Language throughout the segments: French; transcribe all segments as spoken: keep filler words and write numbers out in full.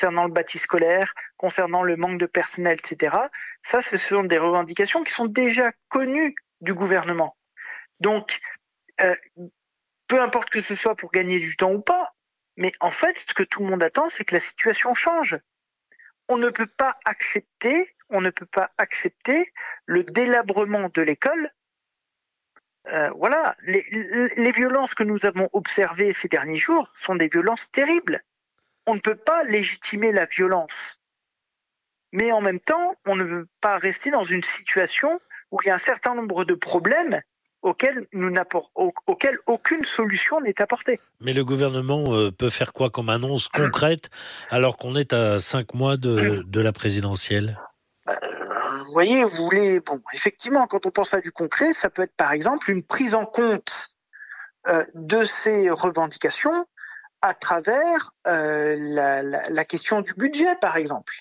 concernant le bâti scolaire, concernant le manque de personnel, et cetera. Ça, ce sont des revendications qui sont déjà connues du gouvernement. Donc, euh, peu importe que ce soit pour gagner du temps ou pas, mais en fait, ce que tout le monde attend, c'est que la situation change. On ne peut pas accepter, on ne peut pas accepter le délabrement de l'école. Euh, voilà, les, les violences que nous avons observées ces derniers jours sont des violences terribles. On ne peut pas légitimer la violence. Mais en même temps, on ne veut pas rester dans une situation où il y a un certain nombre de problèmes auxquels, nous auxquels aucune solution n'est apportée. Mais le gouvernement euh, peut faire quoi comme annonce concrète alors qu'on est à cinq mois de, de la présidentielle ? euh, Vous voyez, vous voulez... Bon, effectivement, quand on pense à du concret, ça peut être par exemple une prise en compte euh, de ces revendications à travers euh, la, la, la question du budget, par exemple.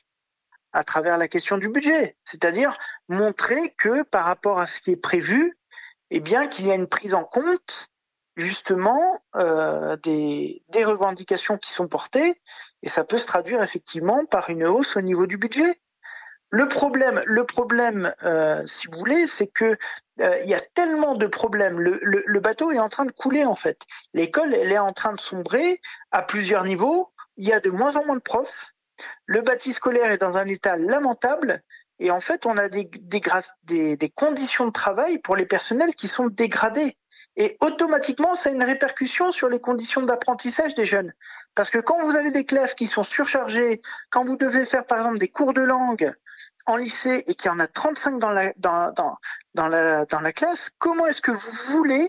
À travers la question du budget. C'est-à-dire montrer que par rapport à ce qui est prévu, eh bien, qu'il y a une prise en compte, justement, euh, des, des revendications qui sont portées, et ça peut se traduire effectivement par une hausse au niveau du budget. Le problème, le problème, euh, si vous voulez, c'est que euh, il y a tellement de problèmes. Le, le, le bateau est en train de couler, en fait. L'école, elle est en train de sombrer à plusieurs niveaux. Il y a de moins en moins de profs. Le bâti scolaire est dans un état lamentable. Et en fait, on a des, des, des, des conditions de travail pour les personnels qui sont dégradées. Et automatiquement, ça a une répercussion sur les conditions d'apprentissage des jeunes. Parce que quand vous avez des classes qui sont surchargées, quand vous devez faire par exemple des cours de langue en lycée et qu'il y en a trente-cinq dans la, dans, dans, dans la, dans la classe, comment est-ce que vous voulez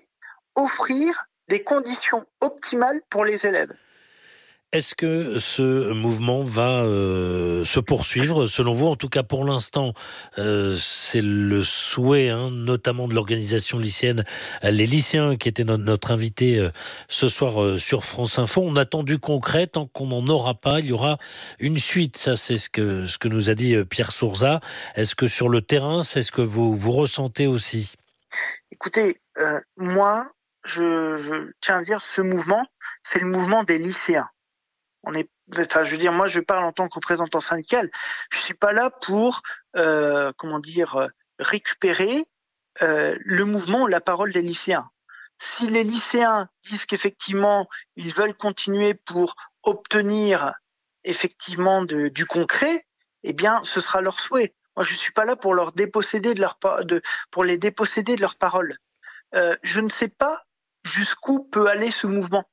offrir des conditions optimales pour les élèves ? Est-ce que ce mouvement va euh, se poursuivre, selon vous? En tout cas, pour l'instant, euh, c'est le souhait, hein, notamment de l'organisation lycéenne, les lycéens qui étaient notre, notre invité euh, ce soir euh, sur France Info. On attend du concret. Tant qu'on n'en aura pas, il y aura une suite. Ça, c'est ce que ce que nous a dit Pierre Sourza. Est-ce que sur le terrain, c'est ce que vous vous ressentez aussi? Écoutez, euh, moi, je, je tiens à dire, ce mouvement, c'est le mouvement des lycéens. On est, enfin, je veux dire, moi, je parle en tant que représentant syndical. Je suis pas là pour, euh, comment dire, récupérer euh, le mouvement, la parole des lycéens. Si les lycéens disent qu'effectivement, ils veulent continuer pour obtenir effectivement de, du concret, eh bien, ce sera leur souhait. Moi, je suis pas là pour leur déposséder de leur, de, pour les déposséder de leur parole. Euh, je ne sais pas jusqu'où peut aller ce mouvement.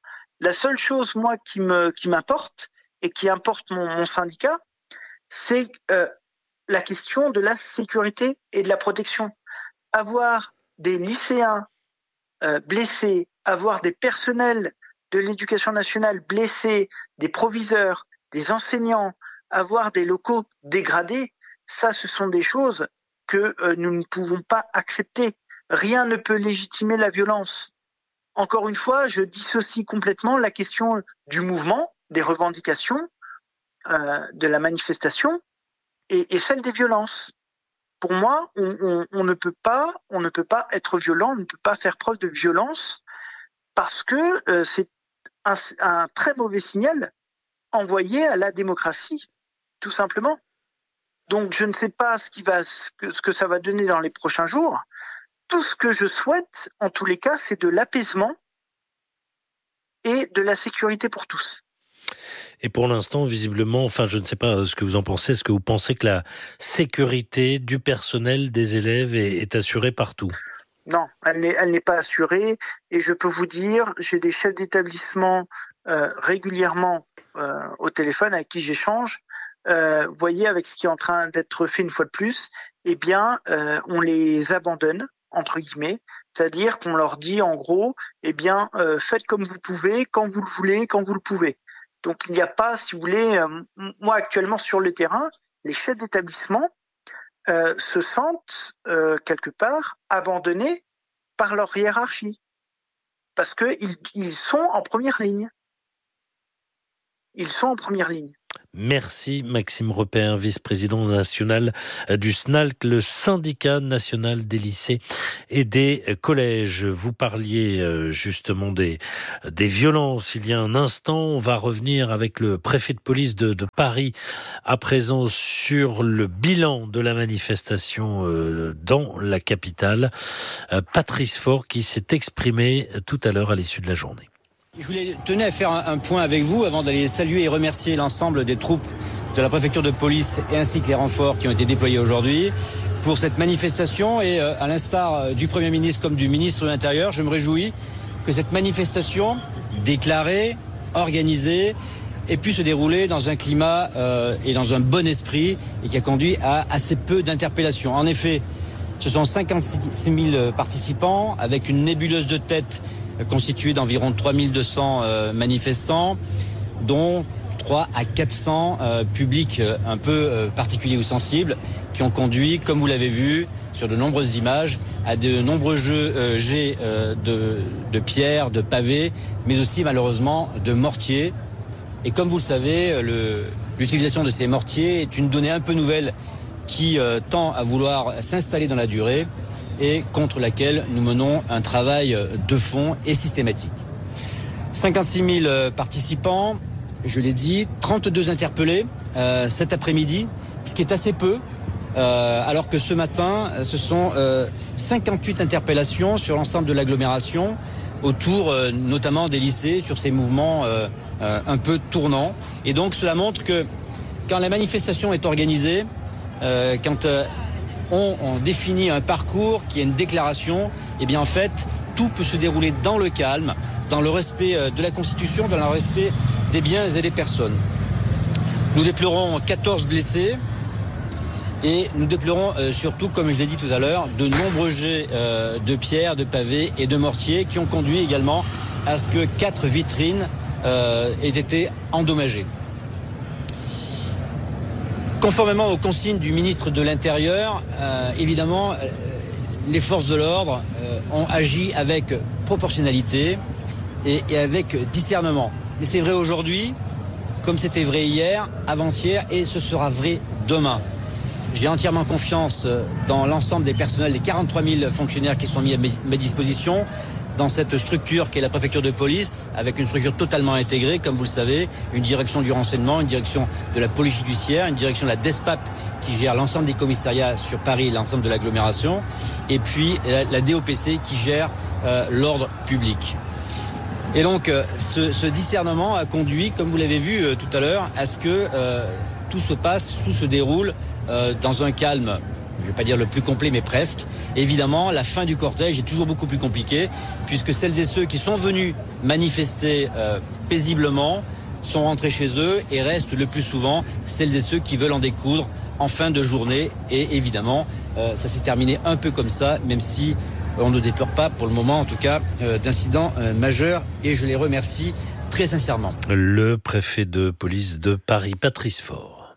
La seule chose, moi, qui me qui m'importe et qui importe mon, mon syndicat, c'est euh, la question de la sécurité et de la protection. Avoir des lycéens euh, blessés, avoir des personnels de l'éducation nationale blessés, des proviseurs, des enseignants, avoir des locaux dégradés, ça, ce sont des choses que euh, nous ne pouvons pas accepter. Rien ne peut légitimer la violence. Encore une fois, je dissocie complètement la question du mouvement, des revendications, euh, de la manifestation et, et celle des violences. Pour moi, on, on, on ne peut pas, on ne peut pas être violent, on ne peut pas faire preuve de violence parce que euh, c'est un, un très mauvais signal envoyé à la démocratie, tout simplement. Donc, je ne sais pas ce qui va, ce que, ce que ça va donner dans les prochains jours. Tout ce que je souhaite, en tous les cas, c'est de l'apaisement et de la sécurité pour tous. Et pour l'instant, visiblement, enfin, je ne sais pas ce que vous en pensez, est-ce que vous pensez que la sécurité du personnel, des élèves est, est assurée partout ? Non, elle n'est, elle n'est pas assurée. Et je peux vous dire, j'ai des chefs d'établissement euh, régulièrement euh, au téléphone avec qui j'échange. Euh, vous voyez, avec ce qui est en train d'être fait une fois de plus, eh bien, euh, on les abandonne, entre guillemets, c'est-à-dire qu'on leur dit en gros, eh bien, euh, faites comme vous pouvez, quand vous le voulez, quand vous le pouvez. Donc il n'y a pas, si vous voulez, euh, moi actuellement sur le terrain, les chefs d'établissement euh, se sentent euh, quelque part abandonnés par leur hiérarchie, parce que ils, ils sont en première ligne. Ils sont en première ligne. Merci Maxime Repère, vice-président national du S N A L C, le syndicat national des lycées et des collèges. Vous parliez justement des, des violences il y a un instant. On va revenir avec le préfet de police de, de Paris à présent sur le bilan de la manifestation dans la capitale. Patrice Faure qui s'est exprimé tout à l'heure à l'issue de la journée. Je voulais tenir à faire un point avec vous avant d'aller saluer et remercier l'ensemble des troupes de la préfecture de police et ainsi que les renforts qui ont été déployés aujourd'hui pour cette manifestation. Et à l'instar du Premier ministre comme du ministre de l'Intérieur, je me réjouis que cette manifestation déclarée, organisée, ait pu se dérouler dans un climat euh, et dans un bon esprit et qui a conduit à assez peu d'interpellations. En effet, ce sont cinquante-six mille participants avec une nébuleuse de tête constituée d'environ trois mille deux cents euh, manifestants, dont trois à quatre cents euh, publics euh, un peu euh, particuliers ou sensibles, qui ont conduit, comme vous l'avez vu, sur de nombreuses images, à de nombreux jeux, euh, jets euh, de, de pierres, de pavés, mais aussi malheureusement de mortiers. Et comme vous le savez, le, l'utilisation de ces mortiers est une donnée un peu nouvelle qui euh, tend à vouloir s'installer dans la durée, et contre laquelle nous menons un travail de fond et systématique. cinquante-six mille participants, je l'ai dit, trente-deux interpellés euh, cet après-midi, ce qui est assez peu, euh, alors que ce matin, ce sont euh, cinquante-huit interpellations sur l'ensemble de l'agglomération, autour euh, notamment des lycées, sur ces mouvements euh, euh, un peu tournants. Et donc cela montre que quand la manifestation est organisée, euh, quand... Euh, On, on définit un parcours qui est une déclaration, et bien en fait, tout peut se dérouler dans le calme, dans le respect de la Constitution, dans le respect des biens et des personnes. Nous déplorons quatorze blessés et nous déplorons euh, surtout, comme je l'ai dit tout à l'heure, de nombreux jets euh, de pierres, de pavés et de mortiers qui ont conduit également à ce que quatre vitrines euh, aient été endommagées. Conformément aux consignes du ministre de l'Intérieur, euh, évidemment, euh, les forces de l'ordre euh, ont agi avec proportionnalité et, et avec discernement. Mais c'est vrai aujourd'hui, comme c'était vrai hier, avant-hier, et ce sera vrai demain. J'ai entièrement confiance dans l'ensemble des personnels, les quarante-trois mille fonctionnaires qui sont mis à mes, mes dispositions, dans cette structure qui est la préfecture de police, avec une structure totalement intégrée, comme vous le savez, une direction du renseignement, une direction de la police judiciaire, une direction de la DESPAP qui gère l'ensemble des commissariats sur Paris et l'ensemble de l'agglomération, et puis la, la D O P C qui gère euh, l'ordre public. Et donc euh, ce, ce discernement a conduit, comme vous l'avez vu euh, tout à l'heure, à ce que euh, tout se passe, tout se déroule euh, dans un calme, je ne vais pas dire le plus complet, mais presque. Évidemment, la fin du cortège est toujours beaucoup plus compliquée, puisque celles et ceux qui sont venus manifester euh, paisiblement sont rentrés chez eux et restent le plus souvent celles et ceux qui veulent en découdre en fin de journée. Et évidemment, euh, ça s'est terminé un peu comme ça, même si on ne déplore pas pour le moment, en tout cas, euh, d'incidents euh, majeurs. Et je les remercie très sincèrement. Le préfet de police de Paris, Patrice Faure.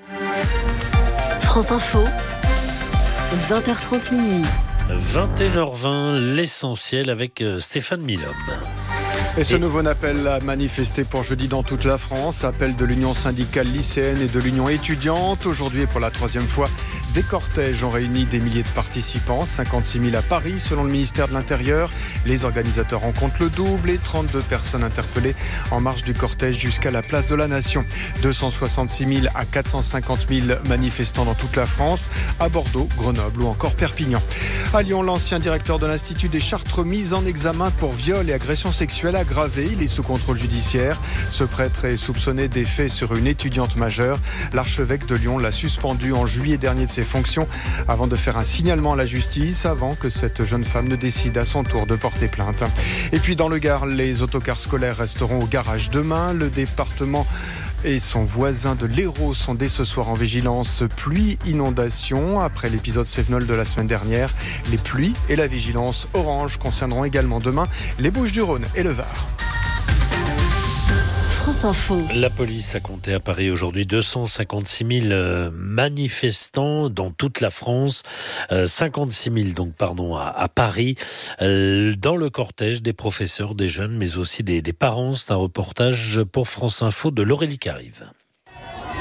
France Info. vingt heures trente minuit. vingt et une heures vingt, l'essentiel avec Stéphane Milhomme. Et ce et... nouveau appel à manifester pour jeudi dans toute la France, appel de l'Union syndicale lycéenne et de l'Union étudiante. Aujourd'hui et pour la troisième fois, des cortèges ont réuni des milliers de participants, cinquante-six mille à Paris selon le ministère de l'Intérieur. Les organisateurs en comptent le double et trente-deux personnes interpellées en marche du cortège jusqu'à la place de la Nation. deux cent soixante-six mille à quatre cent cinquante mille manifestants dans toute la France, à Bordeaux, Grenoble ou encore Perpignan. À Lyon, l'ancien directeur de l'Institut des Chartres mis en examen pour viol et agression sexuelle aggravée. Il est sous contrôle judiciaire. Ce prêtre est soupçonné des faits sur une étudiante majeure. L'archevêque de Lyon l'a suspendu en juillet dernier de ses fonctions avant de faire un signalement à la justice, avant que cette jeune femme ne décide à son tour de porter plainte. Et puis dans le Gard, les autocars scolaires resteront au garage demain. Le département et son voisin de l'Hérault sont dès ce soir en vigilance pluie inondation. Après l'épisode Cévenol de la semaine dernière, les pluies et la vigilance orange concerneront également demain les Bouches-du-Rhône et le Var. France Info. La police a compté à Paris aujourd'hui deux cent cinquante-six mille manifestants dans toute la France, euh, cinquante-six mille donc pardon à, à Paris, euh, dans le cortège des professeurs, des jeunes, mais aussi des, des parents. C'est un reportage pour France Info de Laurélie Carive.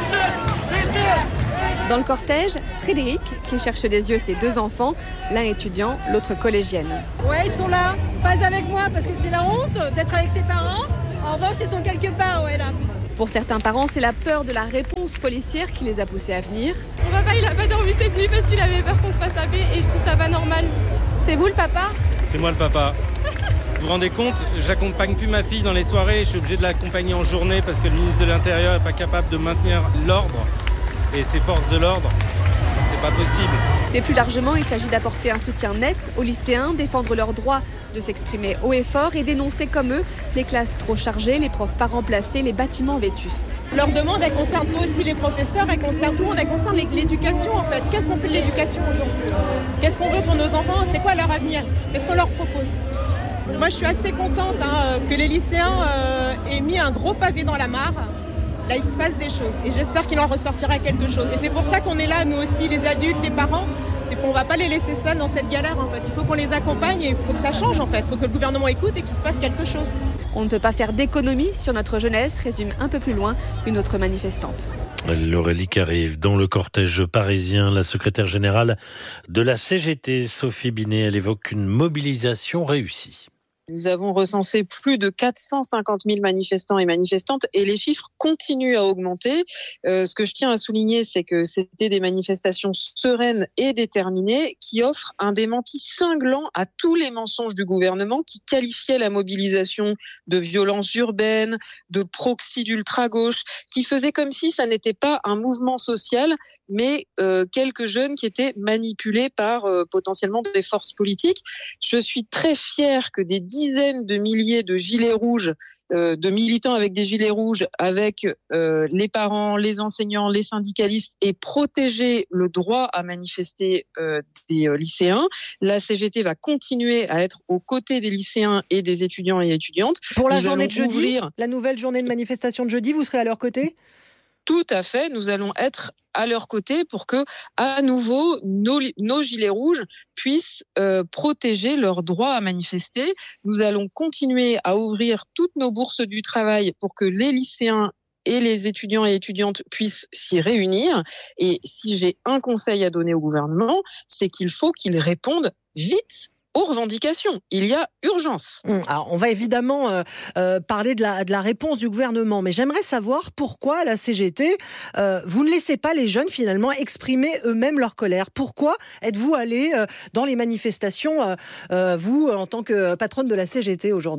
Dans le cortège, Frédéric, qui cherche des yeux ses deux enfants, l'un étudiant, l'autre collégienne. Ouais, ils sont là, pas avec moi parce que c'est la honte d'être avec ses parents. En revanche, ils sont quelque part, ouais, là. Pour certains parents, c'est la peur de la réponse policière qui les a poussés à venir. Mon papa, il a pas dormi cette nuit parce qu'il avait peur qu'on se fasse taper et je trouve ça pas normal. C'est vous le papa ? C'est moi le papa. Vous vous rendez compte, j'accompagne plus ma fille dans les soirées, je suis obligé de l'accompagner en journée parce que le ministre de l'Intérieur n'est pas capable de maintenir l'ordre et ses forces de l'ordre. C'est pas possible. Mais plus largement, il s'agit d'apporter un soutien net aux lycéens, défendre leur droit de s'exprimer haut et fort et dénoncer comme eux les classes trop chargées, les profs pas remplacés, les bâtiments vétustes. Leur demande, elle concerne aussi les professeurs, elle concerne tout le monde, elle concerne l'éducation en fait. Qu'est-ce qu'on fait de l'éducation aujourd'hui ? Qu'est-ce qu'on veut pour nos enfants ? C'est quoi leur avenir ? Qu'est-ce qu'on leur propose ? Moi, je suis assez contente hein, que les lycéens euh, aient mis un gros pavé dans la mare. Là, il se passe des choses et j'espère qu'il en ressortira quelque chose. Et c'est pour ça qu'on est là, nous aussi, les adultes, les parents. C'est qu'on ne va pas les laisser seuls dans cette galère, en fait. Il faut qu'on les accompagne et il faut que ça change, en fait. Il faut que le gouvernement écoute et qu'il se passe quelque chose. On ne peut pas faire d'économie sur notre jeunesse, résume un peu plus loin une autre manifestante. L'Aurélie qui arrive dans le cortège parisien, la secrétaire générale de la C G T, Sophie Binet, elle évoque une mobilisation réussie. Nous avons recensé plus de quatre cent cinquante mille manifestants et manifestantes et les chiffres continuent à augmenter. Euh, ce que je tiens à souligner, c'est que c'était des manifestations sereines et déterminées qui offrent un démenti cinglant à tous les mensonges du gouvernement qui qualifiaient la mobilisation de violence urbaine, de proxy d'ultra-gauche, qui faisait comme si ça n'était pas un mouvement social, mais euh, quelques jeunes qui étaient manipulés par euh, potentiellement des forces politiques. Je suis très fière que des dizaines de milliers de gilets rouges, euh, de militants avec des gilets rouges, avec euh, les parents, les enseignants, les syndicalistes, et protéger le droit à manifester euh, des euh, lycéens. La C G T va continuer à être aux côtés des lycéens et des étudiants et étudiantes. Pour la Nous journée de jeudi, ouvrir... la nouvelle journée de manifestation de jeudi, vous serez à leur côté ? Tout à fait, nous allons être à leur côté pour que, à nouveau, nos, nos gilets rouges puissent euh, protéger leur droit à manifester. Nous allons continuer à ouvrir toutes nos bourses du travail pour que les lycéens et les étudiants et étudiantes puissent s'y réunir. Et si j'ai un conseil à donner au gouvernement, c'est qu'il faut qu'il réponde vite aux revendications. Il y a urgence. Alors, on va évidemment euh, euh, parler de la, de la réponse du gouvernement, mais j'aimerais savoir pourquoi la C G T, euh, vous ne laissez pas les jeunes finalement exprimer eux-mêmes leur colère. Pourquoi êtes-vous allé euh, dans les manifestations, euh, euh, vous, en tant que patronne de la C G T aujourd'hui ?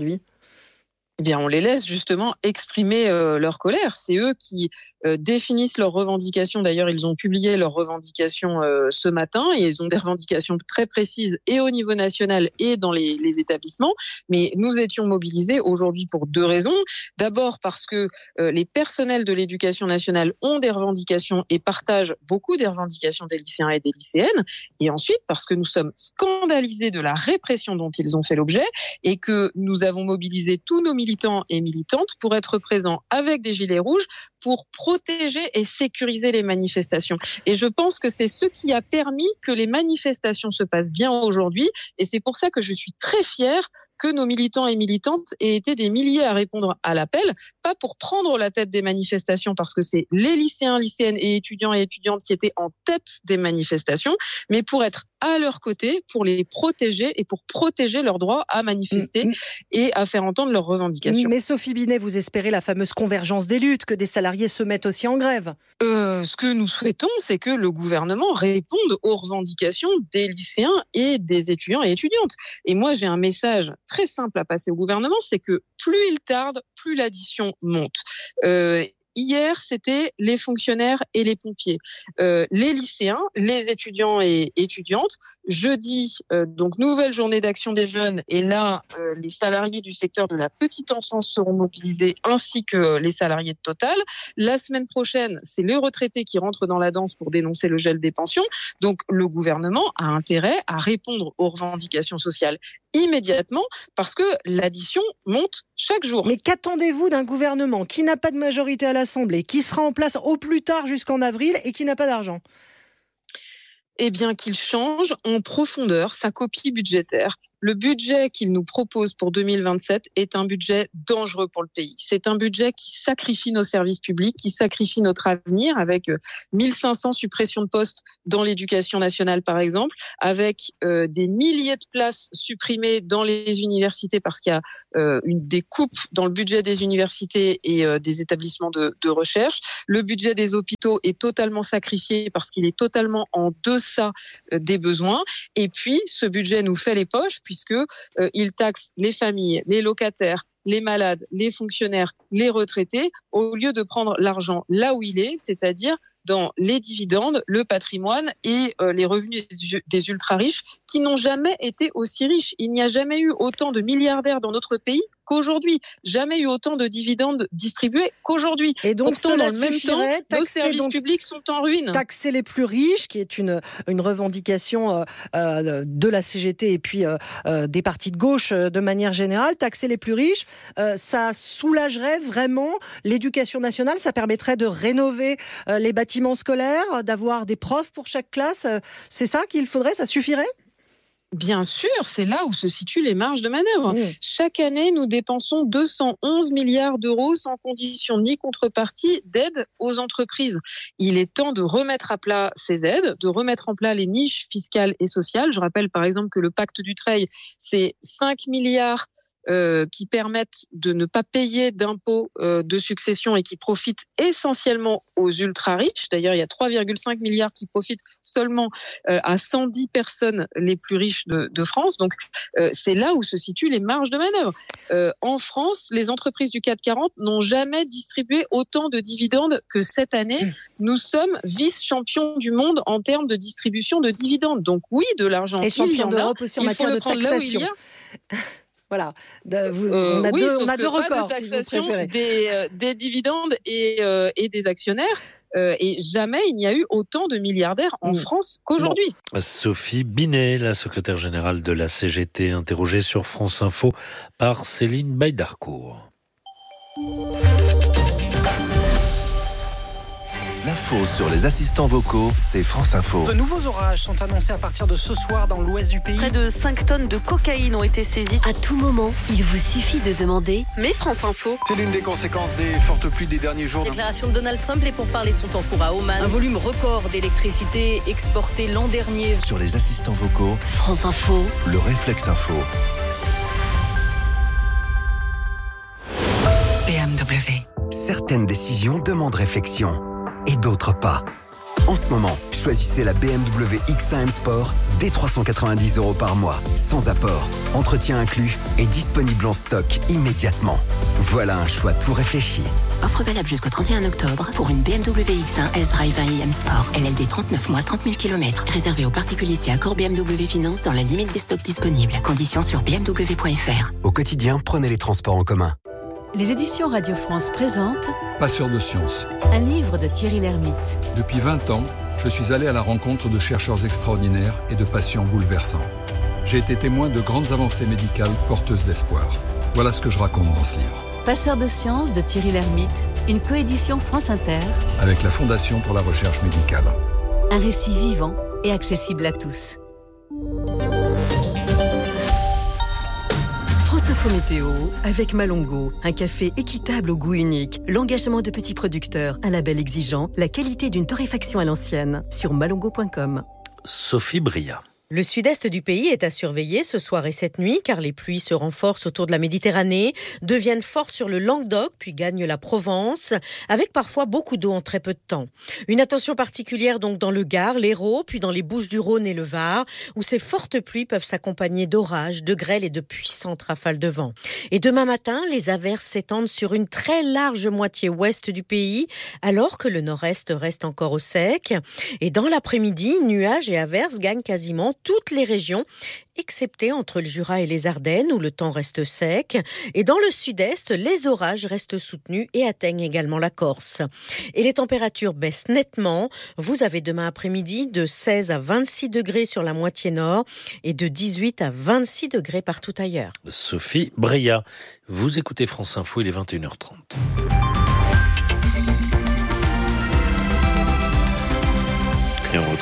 Eh bien, on les laisse justement exprimer euh, leur colère. C'est eux qui euh, définissent leurs revendications. D'ailleurs, ils ont publié leurs revendications euh, ce matin et ils ont des revendications très précises et au niveau national et dans les, les établissements. Mais nous étions mobilisés aujourd'hui pour deux raisons. D'abord parce que euh, les personnels de l'éducation nationale ont des revendications et partagent beaucoup des revendications des lycéens et des lycéennes. Et ensuite parce que nous sommes scandalisés de la répression dont ils ont fait l'objet et que nous avons mobilisé tous nos militants et militantes pour être présents avec des gilets rouges pour protéger et sécuriser les manifestations. Et je pense que c'est ce qui a permis que les manifestations se passent bien aujourd'hui. Et c'est pour ça que je suis très fière que nos militants et militantes aient été des milliers à répondre à l'appel, pas pour prendre la tête des manifestations, parce que c'est les lycéens, lycéennes et étudiants et étudiantes qui étaient en tête des manifestations, mais pour être à leur côté, pour les protéger et pour protéger leur droit à manifester mmh. et à faire entendre leurs revendications. Mais Sophie Binet, vous espérez la fameuse convergence des luttes, que des salariés se mettent aussi en grève ? euh, Ce que nous souhaitons, c'est que le gouvernement réponde aux revendications des lycéens et des étudiants et étudiantes. Et moi, j'ai un message très simple à passer au gouvernement, c'est que plus il tarde, plus l'addition monte. Euh, Hier, c'était les fonctionnaires et les pompiers. Euh, les lycéens, les étudiants et étudiantes. Jeudi, euh, donc nouvelle journée d'action des jeunes. Et là, euh, les salariés du secteur de la petite enfance seront mobilisés, ainsi que les salariés de Total. La semaine prochaine, c'est les retraités qui rentrent dans la danse pour dénoncer le gel des pensions. Donc, le gouvernement a intérêt à répondre aux revendications sociales immédiatement, parce que l'addition monte chaque jour. Mais qu'attendez-vous d'un gouvernement qui n'a pas de majorité à l'Assemblée, qui sera en place au plus tard jusqu'en avril et qui n'a pas d'argent ? Eh bien, qu'il change en profondeur sa copie budgétaire, le budget qu'il nous propose pour deux mille vingt-sept est un budget dangereux pour le pays. C'est un budget qui sacrifie nos services publics, qui sacrifie notre avenir avec mille cinq cents suppressions de postes dans l'éducation nationale, par exemple, avec euh, des milliers de places supprimées dans les universités parce qu'il y a euh, une, des coupes dans le budget des universités et euh, des établissements de, de recherche. Le budget des hôpitaux est totalement sacrifié parce qu'il est totalement en deçà euh, des besoins. Et puis, ce budget nous fait les poches puisque euh, il taxe les familles, les locataires, les malades, les fonctionnaires, les retraités, au lieu de prendre l'argent là où il est, c'est-à-dire dans les dividendes, le patrimoine et euh, les revenus des, des ultra-riches qui n'ont jamais été aussi riches. Il n'y a jamais eu autant de milliardaires dans notre pays qu'aujourd'hui. Jamais eu autant de dividendes distribués qu'aujourd'hui. Et donc, pourtant, cela dans le même temps, taxer, nos services donc, publics sont en ruine. Taxer les plus riches, qui est une, une revendication euh, de la C G T et puis euh, euh, des partis de gauche euh, de manière générale, taxer les plus riches, euh, ça soulagerait vraiment l'éducation nationale, ça permettrait de rénover euh, les bâtiments scolaires, d'avoir des profs pour chaque classe. C'est ça qu'il faudrait, ça suffirait ? Bien sûr, c'est là où se situent les marges de manœuvre. Mmh. Chaque année, nous dépensons deux cent onze milliards d'euros sans condition ni contrepartie d'aide aux entreprises. Il est temps de remettre à plat ces aides, de remettre en plat les niches fiscales et sociales. Je rappelle par exemple que le pacte Dutreil, c'est cinq milliards Euh, qui permettent de ne pas payer d'impôts euh, de succession et qui profitent essentiellement aux ultra-riches. D'ailleurs, il y a trois virgule cinq milliards qui profitent seulement euh, à cent dix personnes les plus riches de, de France. Donc, euh, c'est là où se situent les marges de manœuvre. Euh, en France, les entreprises du C A C quarante n'ont jamais distribué autant de dividendes que cette année. Mmh. Nous sommes vice-champions du monde en termes de distribution de dividendes. Donc oui, de l'argent, et champion d'Europe aussi en matière de taxation. Voilà, de, vous, euh, on a oui, deux, on a deux records, de taxation si vous préférez. Des, euh, des dividendes et, euh, et des actionnaires. Euh, et jamais il n'y a eu autant de milliardaires en mmh. France qu'aujourd'hui. Bon. Sophie Binet, la secrétaire générale de la C G T, interrogée sur France Info par Céline Baïdarcourt. L'info sur les assistants vocaux, c'est France Info. De nouveaux orages sont annoncés à partir de ce soir dans l'ouest du pays. Près de cinq tonnes de cocaïne ont été saisies. À tout moment, il vous suffit de demander « Mais France Info ». C'est l'une des conséquences des fortes pluies des derniers jours. Déclaration de Donald Trump, les pourparlers sont en cours à Oman. Un volume record d'électricité exporté l'an dernier. Sur les assistants vocaux, France Info, le réflexe info. B M W. Certaines décisions demandent réflexion. Et d'autres pas. En ce moment, choisissez la B M W X un M Sport dès trois cent quatre-vingt-dix euros par mois, sans apport, entretien inclus et disponible en stock immédiatement. Voilà un choix tout réfléchi. Offre valable jusqu'au trente et un octobre pour une B M W X un S-Drive un i M Sport. L L D trente-neuf mois, trente mille kilomètres. Réservé aux particuliers si accord B M W Finance dans la limite des stocks disponibles. Conditions sur b m w point f r. Au quotidien, prenez les transports en commun. Les éditions Radio France présentent Passeurs de science. Un livre de Thierry Lhermitte. Depuis vingt ans, je suis allé à la rencontre de chercheurs extraordinaires et de patients bouleversants. J'ai été témoin de grandes avancées médicales porteuses d'espoir. Voilà ce que je raconte dans ce livre. Passeurs de science de Thierry Lhermitte, une coédition France Inter. Avec la Fondation pour la recherche médicale. Un récit vivant et accessible à tous. France Info Météo avec Malongo, un café équitable au goût unique, l'engagement de petits producteurs, un label exigeant, la qualité d'une torréfaction à l'ancienne, sur malongo point com. Sophie Bria. Le sud-est du pays est à surveiller ce soir et cette nuit car les pluies se renforcent autour de la Méditerranée, deviennent fortes sur le Languedoc puis gagnent la Provence avec parfois beaucoup d'eau en très peu de temps. Une attention particulière donc dans le Gard, l'Hérault puis dans les Bouches-du-Rhône et le Var où ces fortes pluies peuvent s'accompagner d'orages, de grêles et de puissantes rafales de vent. Et demain matin, les averses s'étendent sur une très large moitié ouest du pays alors que le nord-est reste encore au sec. Et dans l'après-midi, nuages et averses gagnent quasiment toutes les régions, excepté entre le Jura et les Ardennes, où le temps reste sec. Et dans le sud-est, les orages restent soutenus et atteignent également la Corse. Et les températures baissent nettement. Vous avez demain après-midi de seize à vingt-six degrés sur la moitié nord et de dix-huit à vingt-six degrés partout ailleurs. Sophie Bria, vous écoutez France Info, il est vingt et une heures trente. Et on retrouve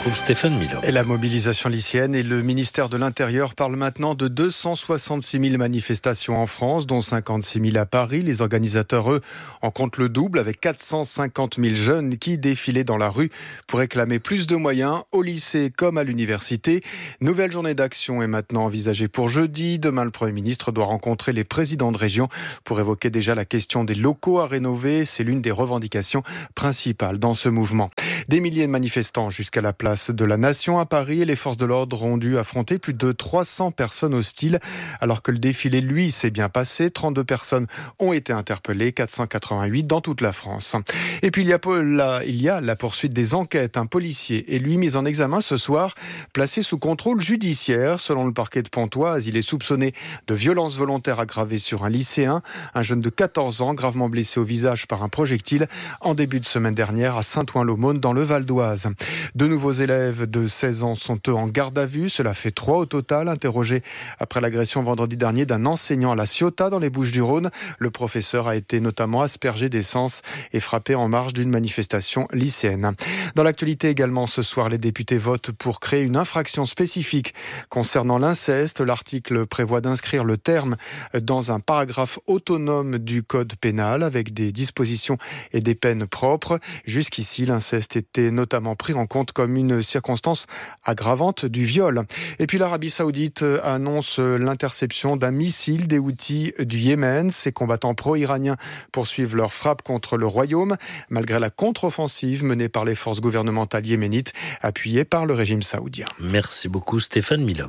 retrouve Stéphane Milon. Et la mobilisation lycéenne et le ministère de l'Intérieur parlent maintenant de deux cent soixante-six mille manifestations en France, dont cinquante-six mille à Paris. Les organisateurs, eux, en comptent le double, avec quatre cent cinquante mille jeunes qui défilaient dans la rue pour réclamer plus de moyens au lycée comme à l'université. Nouvelle journée d'action est maintenant envisagée pour jeudi. Demain, le Premier ministre doit rencontrer les présidents de région pour évoquer déjà la question des locaux à rénover. C'est l'une des revendications principales dans ce mouvement. Des milliers de manifestants jusqu'à la place de la Nation à Paris et les forces de l'ordre ont dû affronter plus de trois cents personnes hostiles alors que le défilé, lui, s'est bien passé. trente-deux personnes ont été interpellées, quatre cent quatre-vingt-huit dans toute la France. Et puis il y a la, il y a la poursuite des enquêtes. Un policier est lui mis en examen ce soir, placé sous contrôle judiciaire. Selon le parquet de Pontoise, il est soupçonné de violences volontaires aggravées sur un lycéen, un jeune de quatorze ans gravement blessé au visage par un projectile en début de semaine dernière à Saint-Ouen-l'Aumône dans le Val d'Oise. De nouveaux élèves de seize ans sont eux en garde à vue. Cela fait trois au total, interrogés après l'agression vendredi dernier d'un enseignant à La Ciotat dans les Bouches-du-Rhône. Le professeur a été notamment aspergé d'essence et frappé en marge d'une manifestation lycéenne. Dans l'actualité également, ce soir, les députés votent pour créer une infraction spécifique concernant l'inceste. L'article prévoit d'inscrire le terme dans un paragraphe autonome du code pénal avec des dispositions et des peines propres. Jusqu'ici, l'inceste était notamment pris en compte comme une circonstance aggravante du viol. Et puis l'Arabie Saoudite annonce l'interception d'un missile des Houthis du Yémen. Ces combattants pro-iraniens poursuivent leur frappe contre le royaume, malgré la contre-offensive menée par les forces gouvernementales yéménites, appuyées par le régime saoudien. Merci beaucoup Stéphane Milom.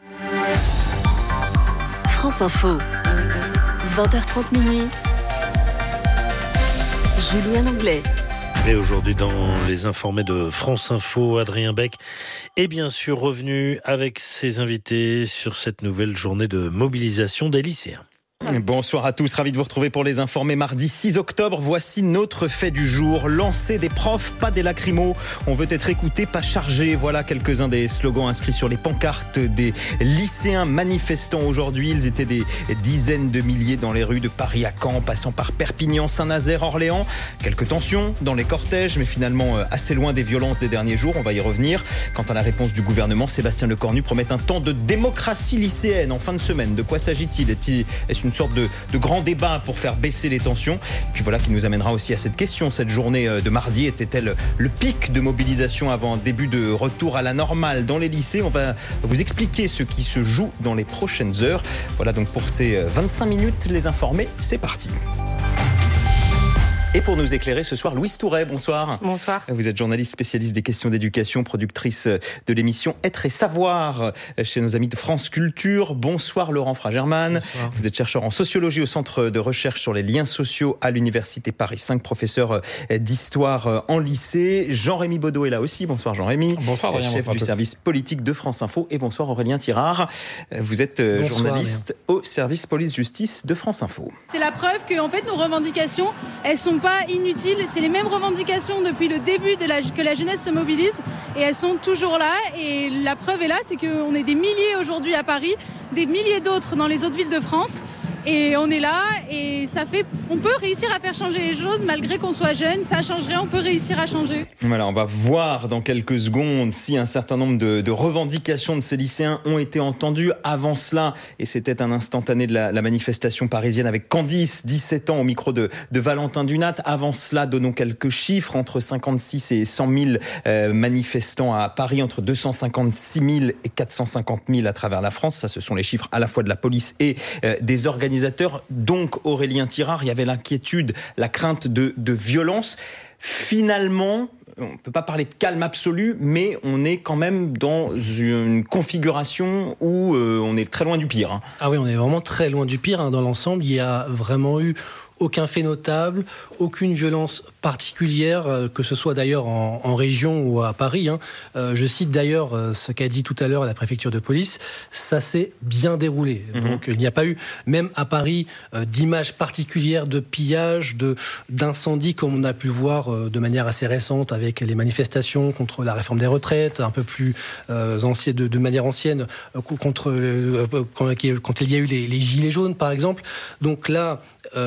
France Info, vingt heures trente minuit. Julien Langlais. Et aujourd'hui, dans les informés de France Info, Adrien Beck est bien sûr revenu avec ses invités sur cette nouvelle journée de mobilisation des lycéens. Bonsoir à tous, ravi de vous retrouver pour les informés. Mardi six octobre, voici notre fait du jour. Lancer des profs, pas des lacrymos. On veut être écouté, pas chargé. Voilà quelques-uns des slogans inscrits sur les pancartes des lycéens manifestants aujourd'hui. Ils étaient des dizaines de milliers dans les rues de Paris à Caen, passant par Perpignan, Saint-Nazaire, Orléans. Quelques tensions dans les cortèges, mais finalement assez loin des violences des derniers jours. On va y revenir. Quant à la réponse du gouvernement, Sébastien Lecornu promet un temps de démocratie lycéenne en fin de semaine. De quoi s'agit-il ? Est-ce une sorte de, de grand débat pour faire baisser les tensions. Puis voilà qui nous amènera aussi à cette question. Cette journée de mardi était-elle le pic de mobilisation avant un début de retour à la normale dans les lycées ? On va vous expliquer ce qui se joue dans les prochaines heures. Voilà donc pour ces vingt-cinq minutes, les informés, c'est parti. Et pour nous éclairer ce soir, Louise Touret, bonsoir. Bonsoir. Vous êtes journaliste spécialiste des questions d'éducation, productrice de l'émission Être et Savoir chez nos amis de France Culture. Bonsoir Laurent Fragerman. Bonsoir. Vous êtes chercheur en sociologie au Centre de recherche sur les liens sociaux à l'Université Paris cinq, professeur d'histoire en lycée. Jean-Rémy Baudot est là aussi. Bonsoir Jean-Rémy. Bonsoir Adrien. Chef bonsoir du service politique de France Info. Et bonsoir Aurélien Tirard. Vous êtes bonsoir, journaliste Aurélien. Au service police-justice de France Info. C'est la preuve que en fait, nos revendications, elles sont pas inutiles, c'est les mêmes revendications depuis le début de la, que la jeunesse se mobilise et elles sont toujours là et la preuve est là, c'est qu'on est des milliers aujourd'hui à Paris, des milliers d'autres dans les autres villes de France et on est là et ça fait, on peut réussir à faire changer les choses malgré qu'on soit jeune, ça changerait, on peut réussir à changer. Voilà, on va voir dans quelques secondes si un certain nombre de, de revendications de ces lycéens ont été entendues. Avant cela, et c'était un instantané de la, la manifestation parisienne avec Candice, dix-sept ans, au micro de, de Valentin Dunat. Avant cela, donnons quelques chiffres, entre cinquante-six et cent mille euh, manifestants à Paris, entre deux cent cinquante-six mille et quatre cent cinquante mille à travers la France. Ça, ce sont les chiffres à la fois de la police et euh, des organisateurs. Donc Aurélien Tirard, il y avait l'inquiétude, la crainte de, de violence. Finalement, on ne peut pas parler de calme absolu, mais on est quand même dans une configuration où euh, on est très loin du pire. Hein. Ah oui, on est vraiment très loin du pire. Hein. Dans l'ensemble, il y a vraiment eu aucun fait notable, aucune violence particulière, que ce soit d'ailleurs en, en région ou à Paris. Hein. Euh, je cite d'ailleurs ce qu'a dit tout à l'heure la préfecture de police, ça s'est bien déroulé. Mmh. Donc il n'y a pas eu, même à Paris, euh, d'images particulières de pillage, de, d'incendie comme on a pu voir euh, de manière assez récente avec les manifestations contre la réforme des retraites, un peu plus euh, ancienne, de, de manière ancienne, euh, contre, euh, quand, quand il y a eu les, les gilets jaunes par exemple. Donc là, euh, il y a eu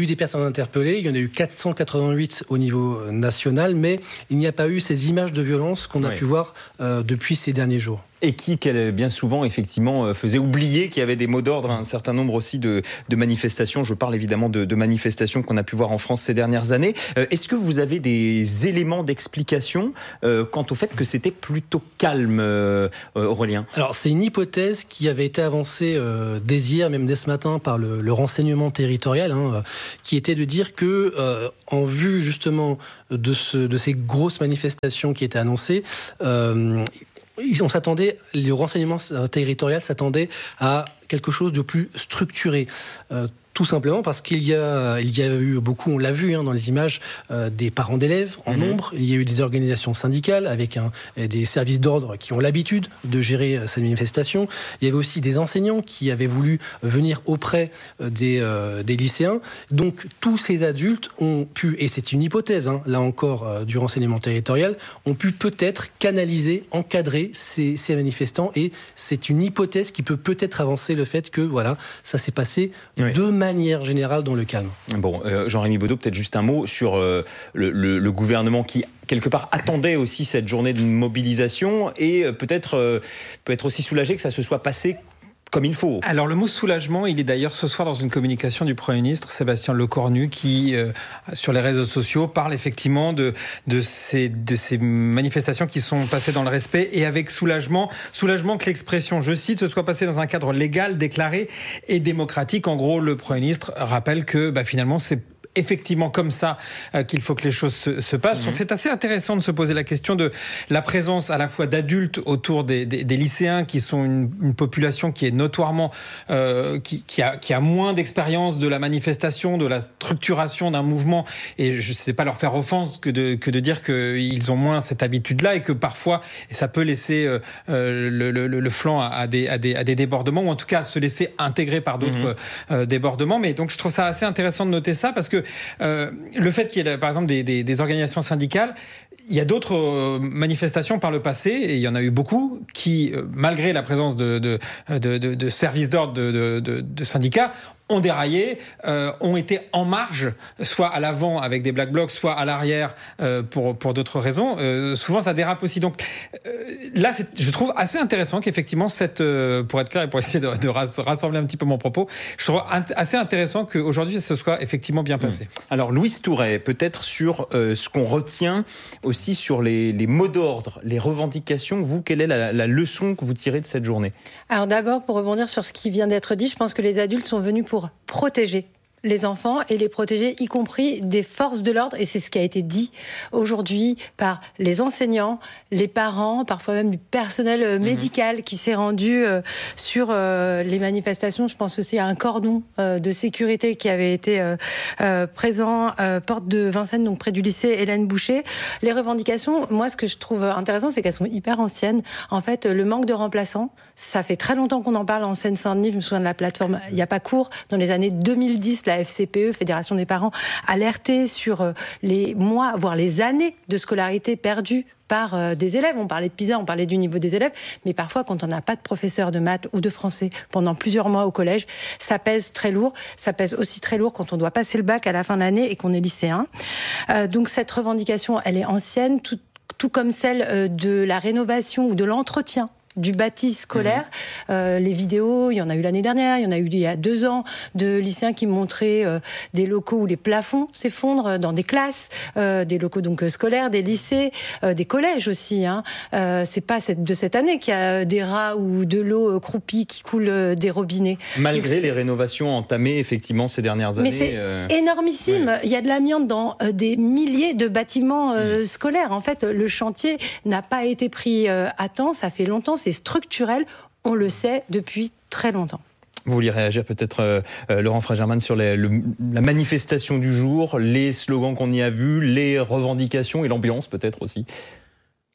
des personnes interpellées, il y en a eu quatre cent quatre-vingt-huit au niveau national, mais il n'y a pas eu ces images de violence qu'on a oui. pu voir euh, depuis ces derniers jours. Et qui, bien souvent, effectivement, faisait oublier qu'il y avait des mots d'ordre, un certain nombre aussi de, de manifestations. Je parle évidemment de, de manifestations qu'on a pu voir en France ces dernières années. Euh, est-ce que vous avez des éléments d'explication euh, quant au fait que c'était plutôt calme, euh, Aurélien ? Alors, c'est une hypothèse qui avait été avancée euh, dès hier, même dès ce matin, par le, le renseignement territorial, hein, qui était de dire que, euh, en vue justement de, ce, de ces grosses manifestations qui étaient annoncées, euh, on s'attendait, le renseignement territorial s'attendait à quelque chose de plus structuré. Euh, Tout simplement parce qu'il y a, il y a eu beaucoup, on l'a vu hein, dans les images, euh, des parents d'élèves en mmh. nombre. Il y a eu des organisations syndicales avec un, des services d'ordre qui ont l'habitude de gérer euh, cette manifestation. Il y avait aussi des enseignants qui avaient voulu venir auprès euh, des, euh, des lycéens. Donc tous ces adultes ont pu, et c'est une hypothèse, hein, là encore euh, du renseignement territorial, ont pu peut-être canaliser, encadrer ces, ces manifestants. Et c'est une hypothèse qui peut peut-être avancer le fait que voilà, ça s'est passé oui. de manière générale dans le calme. Bon, euh, Jean-Rémy Baudot, peut-être juste un mot sur euh, le, le, le gouvernement qui, quelque part, attendait aussi cette journée de mobilisation et euh, peut-être euh, peut être aussi soulagé que ça se soit passé comme il faut. Alors le mot soulagement, il est d'ailleurs ce soir dans une communication du Premier ministre Sébastien Lecornu qui, euh, sur les réseaux sociaux, parle effectivement de, de, ces, de ces manifestations qui sont passées dans le respect et avec soulagement, soulagement que l'expression, je cite, se soit passée dans un cadre légal, déclaré et démocratique. En gros, le Premier ministre rappelle que bah, finalement c'est effectivement comme ça euh, qu'il faut que les choses se, se passent. Mmh. Je trouve que c'est assez intéressant de se poser la question de la présence à la fois d'adultes autour des, des, des lycéens qui sont une, une population qui est notoirement euh, qui, qui, a, qui a moins d'expérience de la manifestation, de la structuration d'un mouvement, et je ne sais pas leur faire offense que de, que de dire qu'ils ont moins cette habitude-là et que parfois et ça peut laisser euh, le, le, le flanc à, à, des, à, des, à des débordements ou en tout cas se laisser intégrer par d'autres mmh. euh, débordements. Mais donc je trouve ça assez intéressant de noter ça parce que Euh, le fait qu'il y ait par exemple des, des, des organisations syndicales, il y a d'autres euh, manifestations par le passé, et il y en a eu beaucoup, qui, euh, malgré la présence de, de, de, de, de services d'ordre de, de, de, de syndicats, ont déraillé, euh, ont été en marge, soit à l'avant avec des black blocs, soit à l'arrière euh, pour pour d'autres raisons. Euh, souvent, ça dérape aussi. Donc euh, là, c'est, je trouve assez intéressant qu'effectivement, cette, euh, pour être clair et pour essayer de, de rassembler un petit peu mon propos, je trouve int- assez intéressant qu'aujourd'hui, ce soit effectivement bien passé. Mmh. Alors, Louise Touret, peut-être sur euh, ce qu'on retient aussi sur les, les mots d'ordre, les revendications. Vous, quelle est la, la leçon que vous tirez de cette journée ? Alors d'abord, pour rebondir sur ce qui vient d'être dit, je pense que les adultes sont venus pour protéger les enfants et les protéger, y compris des forces de l'ordre. Et c'est ce qui a été dit aujourd'hui par les enseignants, les parents, parfois même du personnel médical mmh. qui s'est rendu euh, sur euh, les manifestations. Je pense aussi à un cordon euh, de sécurité qui avait été euh, euh, présent euh, porte de Vincennes, donc près du lycée Hélène Boucher. Les revendications, moi, ce que je trouve intéressant, c'est qu'elles sont hyper anciennes. En fait, le manque de remplaçants, ça fait très longtemps qu'on en parle en Seine-Saint-Denis. Je me souviens de la plateforme Il n'y a pas cours. Dans les années deux mille dix, la F C P E, Fédération des parents, alertait sur les mois, voire les années de scolarité perdues par des élèves. On parlait de PISA, on parlait du niveau des élèves, mais parfois, quand on n'a pas de professeur de maths ou de français pendant plusieurs mois au collège, ça pèse très lourd. Ça pèse aussi très lourd quand on doit passer le bac à la fin de l'année et qu'on est lycéen. Euh, donc cette revendication, elle est ancienne, tout, tout comme celle de la rénovation ou de l'entretien du bâti scolaire. Mmh. Euh, les vidéos, il y en a eu l'année dernière, il y en a eu il y a deux ans, de lycéens qui montraient euh, des locaux où les plafonds s'effondrent dans des classes, euh, des locaux donc scolaires, des lycées, euh, des collèges aussi. Hein. Euh, c'est pas cette, de cette année qu'il y a des rats ou de l'eau croupie qui coule euh, des robinets. Malgré donc, les rénovations entamées effectivement ces dernières années. Mais c'est euh... énormissime. Oui. Il y a de l'amiante dans euh, des milliers de bâtiments euh, mmh. scolaires. En fait, le chantier n'a pas été pris euh, à temps. Ça fait longtemps. C'est structurel, on le sait depuis très longtemps. Vous vouliez réagir peut-être, euh, euh, Laurent Fragerman, sur les, le, la manifestation du jour, les slogans qu'on y a vus, les revendications et l'ambiance peut-être aussi.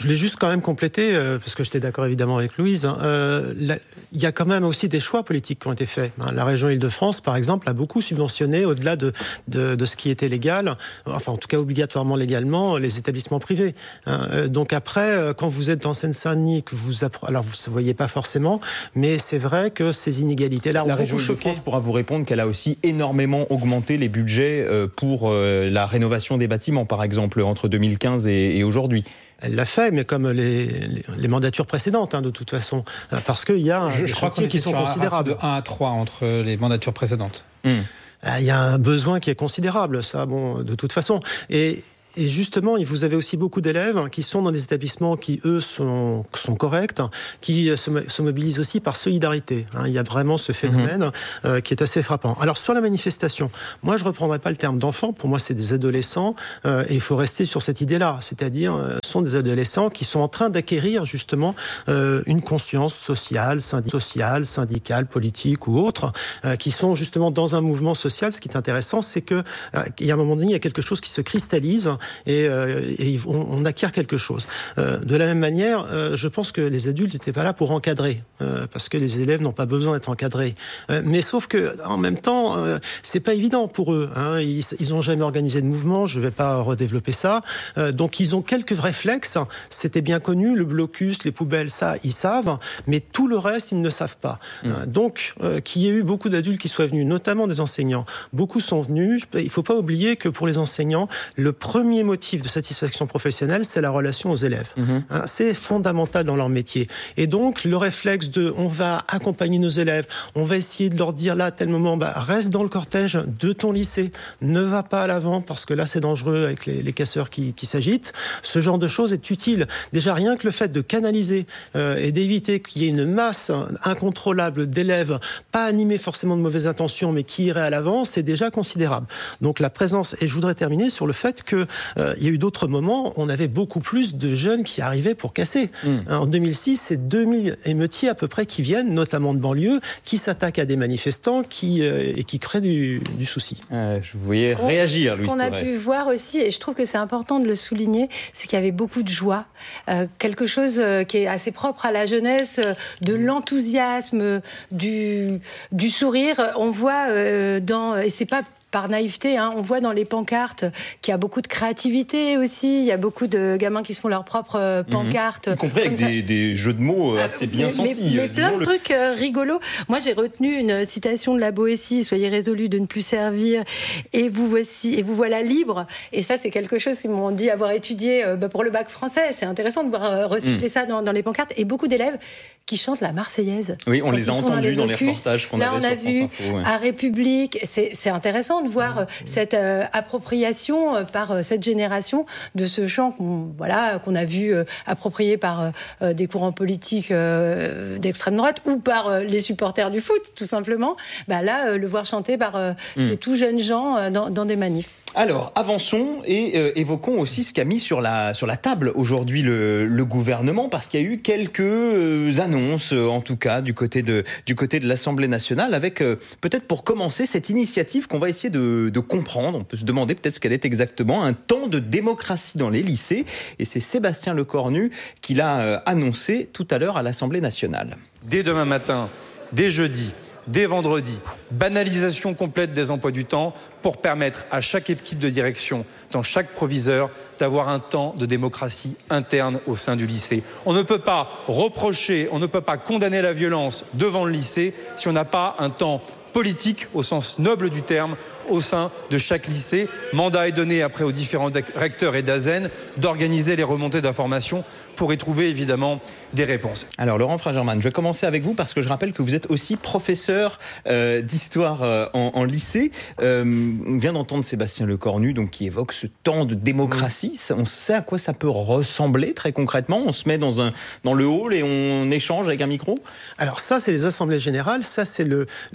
Je l'ai juste quand même complété, euh, parce que j'étais d'accord évidemment avec Louise. Hein. Euh, la, il y a quand même aussi des choix politiques qui ont été faits. Hein. La région Île-de-France, par exemple, a beaucoup subventionné, au-delà de, de, de ce qui était légal, enfin en tout cas obligatoirement légalement, les établissements privés. Hein. Euh, donc après, quand vous êtes en Seine-Saint-Denis, que vous appre... alors vous ne voyez pas forcément, mais c'est vrai que ces inégalités-là ont la beaucoup région choqué. Île-de-France pourra vous répondre qu'elle a aussi énormément augmenté les budgets pour la rénovation des bâtiments, par exemple, entre deux mille quinze et, et aujourd'hui. Elle l'a fait, mais comme les, les, les mandatures précédentes, hein, de toute façon, parce qu'il y a je, des je crois qu'on qui sont considérables. De un à trois entre les mandatures précédentes. Mmh. Il y a un besoin qui est considérable, ça, bon, de toute façon. Et Et justement, vous avez aussi beaucoup d'élèves qui sont dans des établissements qui, eux, sont, sont corrects, qui se, se mobilisent aussi par solidarité. Hein, il y a vraiment ce phénomène mmh. euh, qui est assez frappant. Alors, sur la manifestation, moi, je ne reprendrai pas le terme d'enfants. Pour moi, c'est des adolescents. Euh, et il faut rester sur cette idée-là. C'est-à-dire, euh, ce sont des adolescents qui sont en train d'acquérir, justement, euh, une conscience sociale, syndic- sociale, syndicale, politique ou autre, euh, qui sont justement dans un mouvement social. Ce qui est intéressant, c'est qu'il euh, y a un moment donné, il y a quelque chose qui se cristallise et, euh, et on, on acquiert quelque chose. Euh, de la même manière, euh, je pense que les adultes n'étaient pas là pour encadrer, euh, parce que les élèves n'ont pas besoin d'être encadrés. Euh, mais sauf que, en même temps, euh, c'est pas évident pour eux. Hein. Ils, ils ont jamais organisé de mouvement. Je vais pas redévelopper ça. Euh, donc ils ont quelques réflexes. C'était bien connu, le blocus, les poubelles, ça, ils savent. Mais tout le reste, ils ne savent pas. Mmh. Euh, donc, euh, qu'il y ait eu beaucoup d'adultes qui soient venus, notamment des enseignants. Beaucoup sont venus. Il faut pas oublier que pour les enseignants, le premier motif de satisfaction professionnelle, c'est la relation aux élèves. Mmh. Hein, c'est fondamental dans leur métier. Et donc, le réflexe de on va accompagner nos élèves, on va essayer de leur dire là, à tel moment, bah, reste dans le cortège de ton lycée, ne va pas à l'avant parce que là, c'est dangereux avec les, les casseurs qui, qui s'agitent. Ce genre de choses est utile. Déjà, rien que le fait de canaliser euh, et d'éviter qu'il y ait une masse incontrôlable d'élèves, pas animés forcément de mauvaises intentions, mais qui iraient à l'avant, c'est déjà considérable. Donc, la présence, et je voudrais terminer sur le fait que Euh, il y a eu d'autres moments, on avait beaucoup plus de jeunes qui arrivaient pour casser. Mmh. En deux mille six, c'est deux mille émeutiers à peu près qui viennent, notamment de banlieue, qui s'attaquent à des manifestants qui, euh, et qui créent du, du souci. Euh, je vous voyais réagir, Louise. Ce qu'on a pu voir aussi, et je trouve que c'est important de le souligner, c'est qu'il y avait beaucoup de joie. Euh, quelque chose euh, qui est assez propre à la jeunesse, euh, de l'enthousiasme, du, du sourire. On voit euh, dans... Et c'est pas par naïveté, hein. On voit dans les pancartes qu'il y a beaucoup de créativité aussi. Il y a beaucoup de gamins qui se font leurs propres pancartes. Mmh. Y compris avec des, des jeux de mots assez bien mais, sentis. Mais, mais plein de trucs euh, rigolos. Moi, j'ai retenu une citation de la Boétie, « Soyez résolus de ne plus servir et vous voici et vous voilà libre ». Et ça, c'est quelque chose qu'ils m'ont dit avoir étudié euh, bah, pour le bac français. C'est intéressant de voir euh, recycler mmh. ça dans, dans les pancartes. Et beaucoup d'élèves qui chantent la Marseillaise. Oui, on les a entendus dans, dans les reportages qu'on Là, avait on a sur vu France Info. Ouais. À République. C'est, c'est intéressant de voir mmh. cette euh, appropriation euh, par euh, cette génération de ce chant qu'on, voilà, qu'on a vu euh, approprié par euh, des courants politiques euh, d'extrême droite ou par euh, les supporters du foot, tout simplement. Bah, là, euh, le voir chanter par euh, mmh. ces tout jeunes gens euh, dans, dans des manifs. Alors, avançons et euh, évoquons aussi ce qu'a mis sur la, sur la table aujourd'hui le, le gouvernement, parce qu'il y a eu quelques euh, annonces, euh, en tout cas, du côté de, du côté de l'Assemblée nationale, avec euh, peut-être pour commencer cette initiative qu'on va essayer de, de comprendre. On peut se demander peut-être ce qu'elle est exactement, un temps de démocratie dans les lycées. Et c'est Sébastien Lecornu qui l'a euh, annoncé tout à l'heure à l'Assemblée nationale. Dès demain matin, dès jeudi, dès vendredi, banalisation complète des emplois du temps pour permettre à chaque équipe de direction, dans chaque proviseur, d'avoir un temps de démocratie interne au sein du lycée. On ne peut pas reprocher, on ne peut pas condamner la violence devant le lycée si on n'a pas un temps politique au sens noble du terme au sein de chaque lycée. Mandat est donné après aux différents recteurs et d'A S E N d'organiser les remontées d'informations pour y trouver évidemment des réponses. Alors Laurent Fragerman, je vais commencer avec vous parce que je rappelle que vous êtes aussi professeur euh, d'histoire euh, en, en lycée. Euh, on vient d'entendre Sébastien Lecornu donc, qui évoque ce temps de démocratie. Mmh. On sait à quoi ça peut ressembler très concrètement. On se met dans, un, dans le hall et on échange avec un micro. Alors ça, c'est les assemblées générales. Ça, c'est le, le mouvement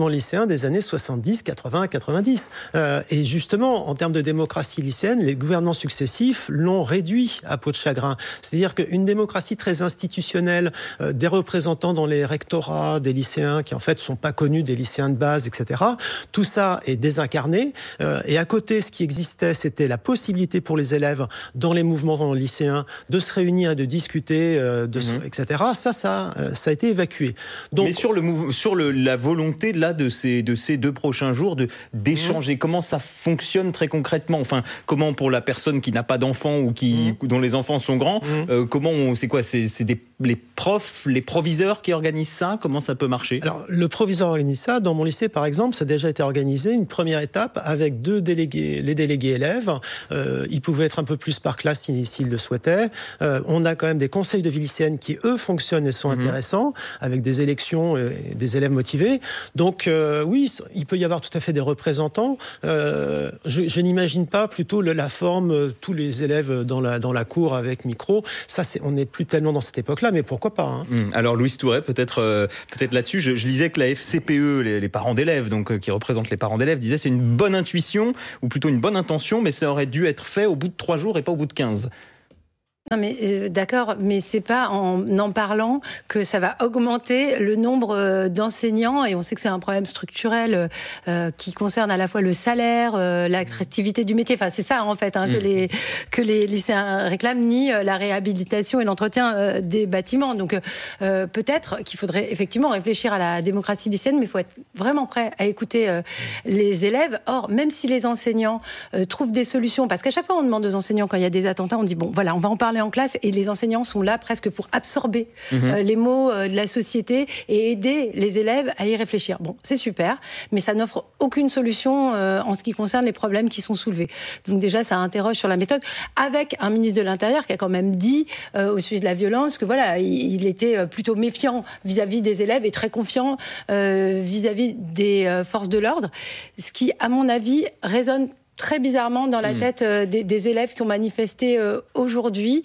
lycéens des années soixante-dix, quatre-vingts, quatre-vingt-dix. Euh, et justement, en termes de démocratie lycéenne, les gouvernements successifs l'ont réduit à peau de chagrin. C'est-à-dire qu'une démocratie très institutionnelle, euh, des représentants dans les rectorats, des lycéens qui en fait sont pas connus des lycéens de base, et cetera. Tout ça est désincarné. Euh, et à côté, ce qui existait, c'était la possibilité pour les élèves dans les mouvements lycéens de se réunir et de discuter, euh, de, mmh. et cetera. Ça, ça, euh, ça a été évacué. Donc, mais sur, le mouv- sur le, la volonté là, de, ces, de ces deux prochains jours de, d'échanger, mmh. comment ça fonctionne très concrètement ? Enfin, comment pour la personne qui n'a pas d'enfants ou qui, mmh. dont les enfants sont grands, mmh. euh, comment on, c'est quoi ? C'est, c'est des, les profs, les proviseurs qui organisent ça ? Comment ça peut marcher ? Alors, le proviseur organise ça. Dans mon lycée, par exemple, ça a déjà été organisé, une première étape avec deux délégués, les délégués élèves. Euh, ils pouvaient être un peu plus par classe s'ils, s'ils le souhaitaient. Euh, on a quand même des conseils de vie lycéenne qui, eux, fonctionnent et sont mmh. intéressants, avec des élections et des élèves motivés. Donc, euh, oui, il peut y avoir tout à fait des représentants. Euh, je, je n'imagine pas plutôt le, la forme, euh, tous les élèves dans la, dans la cour avec micro. Ça, c'est, on n'est plus tellement dans cette époque-là, mais pourquoi pas, hein. mmh. Alors, Louise Touret, peut-être, euh, peut-être là-dessus, je, je lisais que la F C P E, les, les parents d'élèves, donc, euh, qui représentent les parents d'élèves, disaient c'est une bonne intuition, ou plutôt une bonne intention, mais ça aurait dû être fait au bout de trois jours et pas au bout de quinze. Non mais euh, d'accord, mais c'est pas en en parlant que ça va augmenter le nombre euh, d'enseignants, et on sait que c'est un problème structurel euh, qui concerne à la fois le salaire, euh, l'attractivité du métier. Enfin, c'est ça en fait hein, mmh. que les que les lycéens réclament, ni euh, la réhabilitation et l'entretien euh, des bâtiments. Donc euh, peut-être qu'il faudrait effectivement réfléchir à la démocratie lycéenne, mais il faut être vraiment prêt à écouter euh, les élèves. Or, même si les enseignants euh, trouvent des solutions, parce qu'à chaque fois on demande aux enseignants quand il y a des attentats, on dit bon voilà, on va en parler en classe, et les enseignants sont là presque pour absorber mmh. euh, les mots euh, de la société et aider les élèves à y réfléchir. Bon, c'est super, mais ça n'offre aucune solution euh, en ce qui concerne les problèmes qui sont soulevés. Donc déjà, ça interroge sur la méthode, avec un ministre de l'Intérieur qui a quand même dit euh, au sujet de la violence que voilà, il, il était plutôt méfiant vis-à-vis des élèves et très confiant euh, vis-à-vis des euh, forces de l'ordre, ce qui, à mon avis, résonne très bizarrement dans la mmh. tête euh, des, des élèves qui ont manifesté euh, aujourd'hui,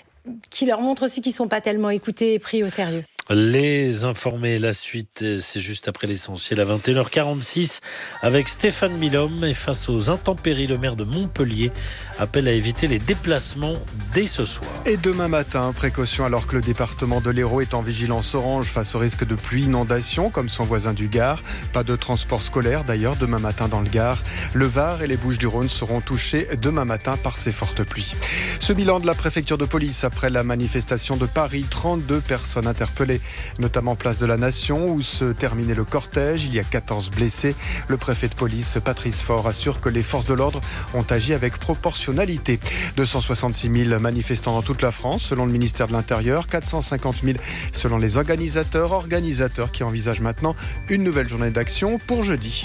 qui leur montre aussi qu'ils ne sont pas tellement écoutés et pris au sérieux. Les informés, la suite, c'est juste après l'essentiel à vingt et une heures quarante-six avec Stéphane Milhomme. Et face aux intempéries, le maire de Montpellier appelle à éviter les déplacements dès ce soir. Et demain matin, précaution alors que le département de l'Hérault est en vigilance orange face au risque de pluie inondation, comme son voisin du Gard. Pas de transport scolaire d'ailleurs demain matin dans le Gard. Le Var et les Bouches-du-Rhône seront touchés demain matin par ces fortes pluies. Ce bilan de la préfecture de police après la manifestation de Paris, trente-deux personnes interpellées, notamment place de la Nation où se terminait le cortège. Il y a quatorze blessés. Le préfet de police, Patrice Faure, assure que les forces de l'ordre ont agi avec proportionnalité. deux cent soixante-six mille manifestants dans toute la France, selon le ministère de l'Intérieur. quatre cent cinquante mille selon les organisateurs. Organisateurs qui envisagent maintenant une nouvelle journée d'action pour jeudi.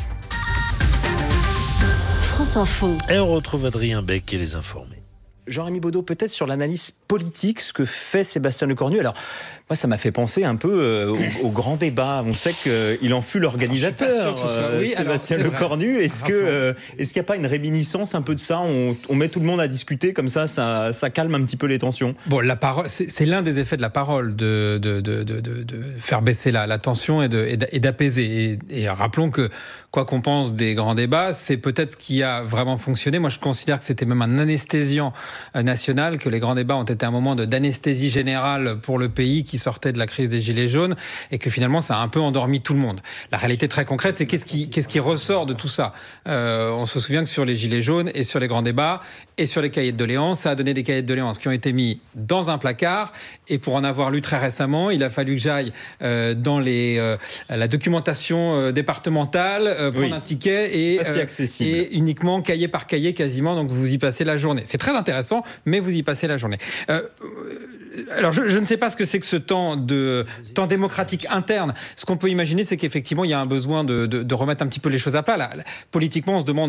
France Info. Et on retrouve Adrien Beck et les informés. Jean-Rémy Baudot, peut-être sur l'analyse politique, ce que fait Sébastien Lecornu. Alors, moi, ça m'a fait penser un peu euh, au, au grand débat. On sait qu'il en fut l'organisateur, euh, oui, Sébastien Lecornu. Est-ce que, euh, est-ce qu'il n'y a pas une réminiscence un peu de ça ? on, on met tout le monde à discuter, comme ça, ça, ça calme un petit peu les tensions. Bon, la parole, c'est, c'est l'un des effets de la parole, de, de, de, de, de, de faire baisser la, la tension et, de, et d'apaiser. Et, et rappelons que, quoi qu'on pense des grands débats, c'est peut-être ce qui a vraiment fonctionné. Moi, je considère que c'était même un anesthésiant national, que les grands débats ont été un moment de, d'anesthésie générale pour le pays qui sortait de la crise des Gilets jaunes, et que finalement ça a un peu endormi tout le monde. La réalité très concrète, c'est qu'est-ce qui, qu'est-ce qui ressort de tout ça. euh, On se souvient que sur les Gilets jaunes et sur les grands débats et sur les cahiers de doléances, ça a donné des cahiers de doléances qui ont été mis dans un placard, et pour en avoir lu très récemment, il a fallu que j'aille euh, dans les, euh, la documentation euh, départementale, euh, prendre oui. un ticket et, euh, accessible. et uniquement cahier par cahier quasiment, donc vous y passez la journée. C'est très intéressant, mais vous y passez la journée. Euh, alors je, je ne sais pas ce que c'est que ce temps de temps démocratique interne. Ce qu'on peut imaginer, c'est qu'effectivement il y a un besoin de, de, de remettre un petit peu les choses à plat. Là, là, politiquement, on se demande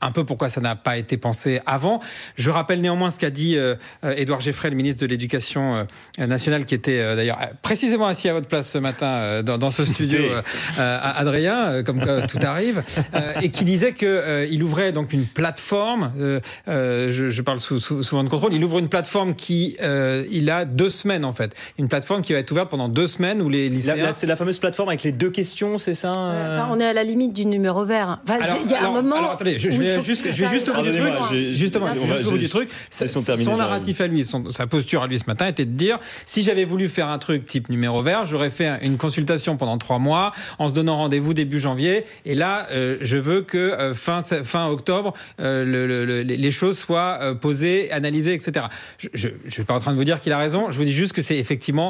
un peu pourquoi ça n'a pas été pensé avant. Je rappelle néanmoins ce qu'a dit euh, Édouard Geffray, le ministre de l'Éducation euh, nationale, qui était euh, d'ailleurs précisément assis à votre place ce matin euh, dans, dans ce studio, euh, euh, Adrien, euh, comme euh, tout arrive, euh, et qui disait qu'il euh, ouvrait donc une plateforme, euh, euh, je, je parle sous, sous, souvent de contrôle, il ouvre une plateforme qui, euh, il a deux semaines en fait, une plateforme qui va être ouverte pendant deux semaines où les lycéens... Là, là, c'est la fameuse plateforme avec les deux questions, c'est ça euh... enfin, on est à la limite du numéro vert. Enfin, alors, il y a alors, un moment... Alors attendez, je, je vais juste, je vais juste au bout du truc. Justement, je vais juste au bout du truc. Son narratif à lui, son, sa posture à lui ce matin était de dire, si j'avais voulu faire un truc type numéro vert, j'aurais fait une consultation pendant trois mois en se donnant rendez-vous début janvier. Et là, euh, je veux que euh, fin, fin octobre, euh, le, le, les choses soient euh, posées, analysées, et cetera. Je ne suis pas en train de vous dire qu'il a raison. Je vous dis juste que c'est effectivement...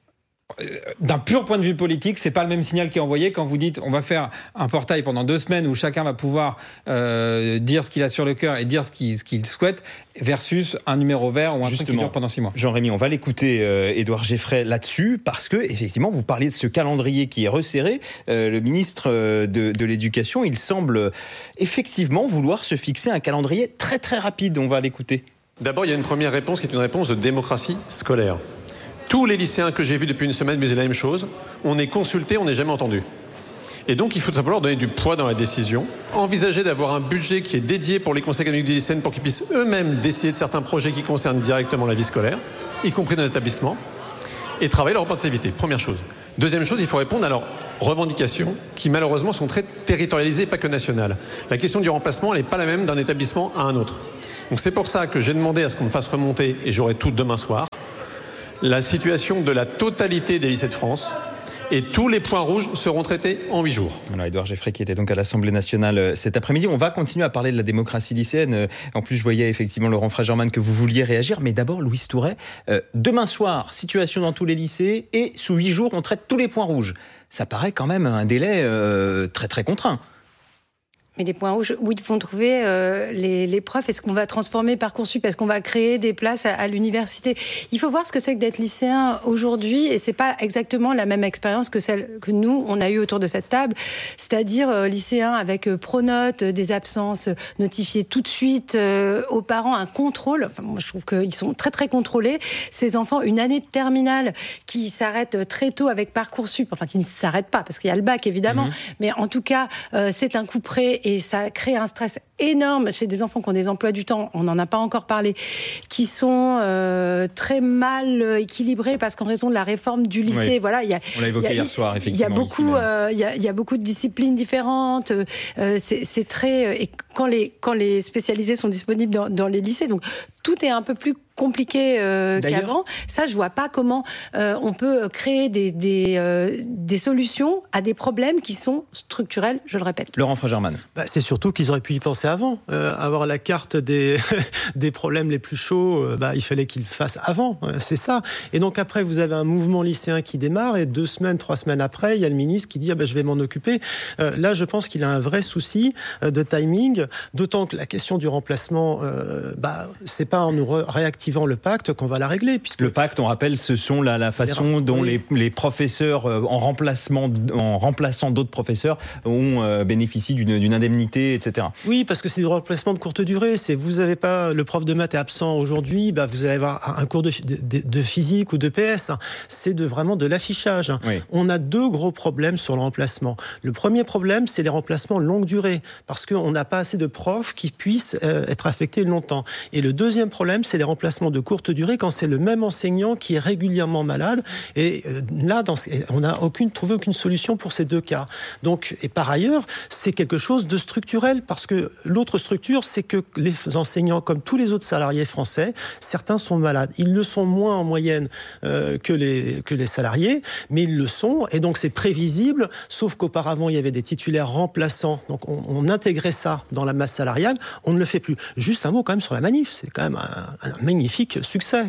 D'un pur point de vue politique, c'est pas le même signal qui est envoyé quand vous dites on va faire un portail pendant deux semaines où chacun va pouvoir euh, dire ce qu'il a sur le cœur et dire ce qu'il, ce qu'il souhaite versus un numéro vert ou un Justement, truc qui dure pendant six mois. Jean-Rémy, on va l'écouter euh, Édouard Geffray là-dessus parce que effectivement vous parliez de ce calendrier qui est resserré. Euh, le ministre euh, de, de l'Éducation, il semble euh, effectivement vouloir se fixer un calendrier très très rapide. On va l'écouter. D'abord, il y a une première réponse qui est une réponse de démocratie scolaire. Tous les lycéens que j'ai vus depuis une semaine me disaient la même chose. On est consulté, on n'est jamais entendu. Et donc, il faut tout simplement donner du poids dans la décision. Envisager d'avoir un budget qui est dédié pour les conseils académiques des lycéennes pour qu'ils puissent eux-mêmes décider de certains projets qui concernent directement la vie scolaire, y compris dans les établissements, et travailler leur représentativité. Première chose. Deuxième chose, il faut répondre à leurs revendications qui, malheureusement, sont très territorialisées et pas que nationales. La question du remplacement, elle n'est pas la même d'un établissement à un autre. Donc, c'est pour ça que j'ai demandé à ce qu'on me fasse remonter, et j'aurai tout demain soir, la situation de la totalité des lycées de France et tous les points rouges seront traités en huit jours. Alors, Édouard Geffray qui était donc à l'Assemblée nationale cet après-midi. On va continuer à parler de la démocratie lycéenne. En plus, je voyais effectivement Laurent Fragerman que vous vouliez réagir. Mais d'abord, Louise Touret, euh, demain soir, situation dans tous les lycées et sous huit jours, on traite tous les points rouges. Ça paraît quand même un délai euh, très très contraint. Mais les points rouges, où ils vont trouver euh, les, les profs? Est-ce qu'on va transformer Parcoursup? Est-ce qu'on va créer des places à, à l'université? Il faut voir ce que c'est que d'être lycéen aujourd'hui, et c'est pas exactement la même expérience que celle que nous, on a eue autour de cette table, c'est-à-dire euh, lycéen avec euh, pronote, euh, des absences notifiées tout de suite euh, aux parents, un contrôle. Enfin, moi, je trouve qu'ils sont très, très contrôlés. Ces enfants, une année de terminale qui s'arrête très tôt avec Parcoursup, enfin, qui ne s'arrête pas, parce qu'il y a le bac, évidemment, mmh. mais en tout cas, euh, c'est un coup près. Et ça crée un stress énorme chez des enfants qui ont des emplois du temps, on n'en a pas encore parlé, qui sont euh, très mal équilibrés parce qu'en raison de la réforme du lycée, oui. voilà, il y a, on l'a évoqué y a, hier soir, effectivement. Il y a beaucoup, euh, il y a, il y a beaucoup de disciplines différentes. Euh, c'est, c'est très, et quand les quand les spécialisés sont disponibles dans, dans les lycées, donc tout est un peu plus compliqué euh, qu'avant. Ça, je vois pas comment euh, on peut créer des des, euh, des solutions à des problèmes qui sont structurels. Je le répète. Laurent Fragerman. Bah, c'est surtout qu'ils auraient pu y penser avant. Euh, avoir la carte des, des problèmes les plus chauds, euh, bah, il fallait qu'ils le fassent avant. Euh, c'est ça. Et donc après, vous avez un mouvement lycéen qui démarre et deux semaines, trois semaines après, il y a le ministre qui dit ah, bah, je vais m'en occuper. Euh, là, je pense qu'il a un vrai souci euh, de timing, d'autant que la question du remplacement, euh, bah, c'est pas en nous réactivant le pacte qu'on va la régler. Puisque le pacte, on rappelle, ce sont la, la façon les, dont oui. les, les professeurs, euh, en, remplacement, en remplaçant d'autres professeurs, ont euh, bénéficié d'une, d'une indemnité, et cetera. Oui, parce que c'est du remplacement de courte durée. C'est vous n'avez pas le prof de maths est absent aujourd'hui, bah vous allez avoir un cours de, de, de physique ou de P S. C'est de vraiment de l'affichage. Oui. On a deux gros problèmes sur le remplacement. Le premier problème, c'est les remplacements longue durée, parce qu'on n'a pas assez de profs qui puissent euh, être affectés longtemps. Et le deuxième problème, c'est les remplacements de courte durée quand c'est le même enseignant qui est régulièrement malade. Et euh, là, dans, on n'a aucune trouvé aucune solution pour ces deux cas. Donc, et par ailleurs, c'est quelque chose de structurel, parce que l'autre structure, c'est que les enseignants, comme tous les autres salariés français, certains sont malades. Ils le sont moins en moyenne euh, que, les, que les salariés, mais ils le sont, et donc c'est prévisible, sauf qu'auparavant, il y avait des titulaires remplaçants, donc on, on intégrait ça dans la masse salariale, on ne le fait plus. Juste un mot quand même sur la manif, c'est quand même un, un magnifique succès.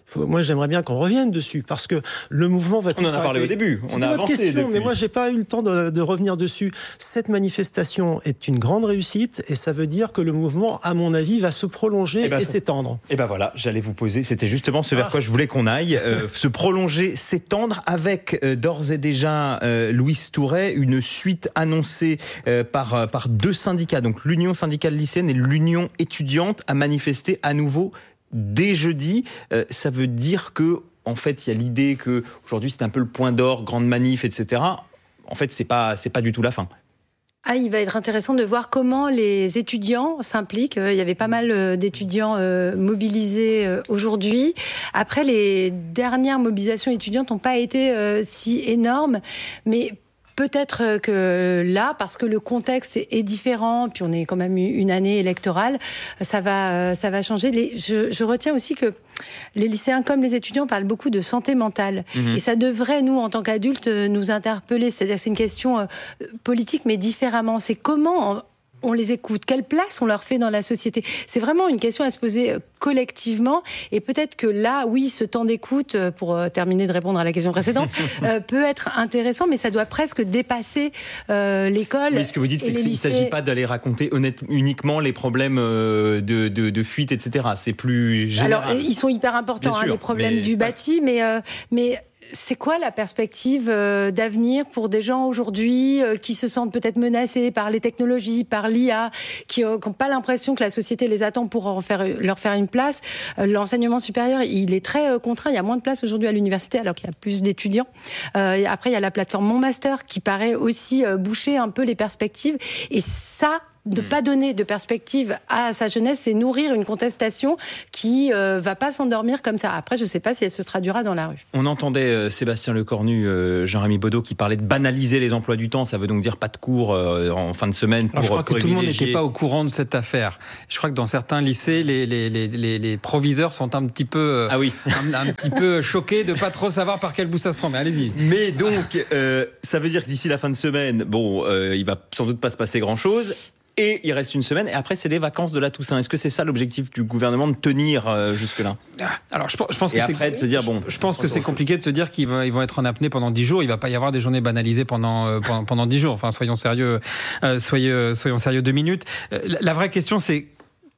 faut, moi j'aimerais bien qu'on revienne dessus, parce que le mouvement va-t-il s'arrêter ? On en a parlé au début, on a avancé question, depuis. Mais moi j'ai pas eu le temps de, de revenir dessus. Cette manifestation est une grande réussite, et ça veut dire que le mouvement, à mon avis, va se prolonger et, ben, et ça... s'étendre. Et ben voilà, j'allais vous poser, c'était justement ce vers ah. quoi je voulais qu'on aille, euh, se prolonger, s'étendre, avec euh, d'ores et déjà, euh, Louise Touret, une suite annoncée euh, par, par deux syndicats, donc l'Union syndicale lycéenne et l'Union étudiante, à manifester à nouveau dès jeudi. Euh, ça veut dire que, en fait, il y a l'idée que aujourd'hui c'est un peu le point d'orgue, grande manif, et cetera. En fait, c'est pas, c'est pas du tout la fin. Ah, il va être intéressant de voir comment les étudiants s'impliquent. Il y avait pas mal d'étudiants mobilisés aujourd'hui. Après, les dernières mobilisations étudiantes n'ont pas été si énormes, mais peut-être que là, parce que le contexte est différent, puis on est quand même une année électorale, ça va, ça va changer. Les, je, je retiens aussi que les lycéens comme les étudiants parlent beaucoup de santé mentale. Mmh. Et ça devrait, nous, en tant qu'adultes, nous interpeller. C'est-à-dire que c'est une question euh, politique, mais différemment. C'est comment... On, on les écoute, quelle place on leur fait dans la société. C'est vraiment une question à se poser collectivement, et peut-être que là, oui, ce temps d'écoute, pour terminer de répondre à la question précédente, euh, peut être intéressant, mais ça doit presque dépasser euh, l'école. Mais ce que vous dites, c'est qu'il ne s'agit pas d'aller raconter honnête, uniquement les problèmes de, de, de fuite, et cetera. C'est plus général. Alors, ils sont hyper importants, hein, les problèmes mais... du bâti, mais... Euh, mais c'est quoi la perspective euh, d'avenir pour des gens aujourd'hui euh, qui se sentent peut-être menacés par les technologies, par l'I A, qui n'ont euh, pas l'impression que la société les attend pour en faire, leur faire une place. Euh, l'enseignement supérieur, il est très euh, contraint. Il y a moins de place aujourd'hui à l'université alors qu'il y a plus d'étudiants. Euh, après, il y a la plateforme Mon Master qui paraît aussi euh, boucher un peu les perspectives. Et ça... de ne pas donner de perspective à sa jeunesse, c'est nourrir une contestation qui ne euh, va pas s'endormir comme ça. Après, je ne sais pas si elle se traduira dans la rue. On entendait euh, Sébastien Lecornu, euh, Jean-Rémy Baudot, qui parlait de banaliser les emplois du temps. Ça veut donc dire pas de cours euh, en fin de semaine pour. Alors, je crois pour que tout le monde n'était pas au courant de cette affaire. Je crois que dans certains lycées, les, les, les, les, les proviseurs sont un petit peu, euh, ah oui. un, un petit peu choqués de ne pas trop savoir par quel bout ça se prend. Mais allez-y. Mais donc, euh, ça veut dire que d'ici la fin de semaine, bon, euh, il va sans doute pas se passer grand-chose. Et il reste une semaine, et après c'est les vacances de la Toussaint. Est-ce que c'est ça l'objectif du gouvernement, de tenir euh, jusque-là ? Alors je pense, je pense que et c'est après de se dire bon. Je, je pense que c'est compliqué de se dire qu'ils vont, ils vont être en apnée pendant dix jours. Il va pas y avoir des journées banalisées pendant euh, pendant, pendant dix jours. Enfin, soyons sérieux, euh, soyez, soyons sérieux deux minutes. Euh, la, la vraie question c'est.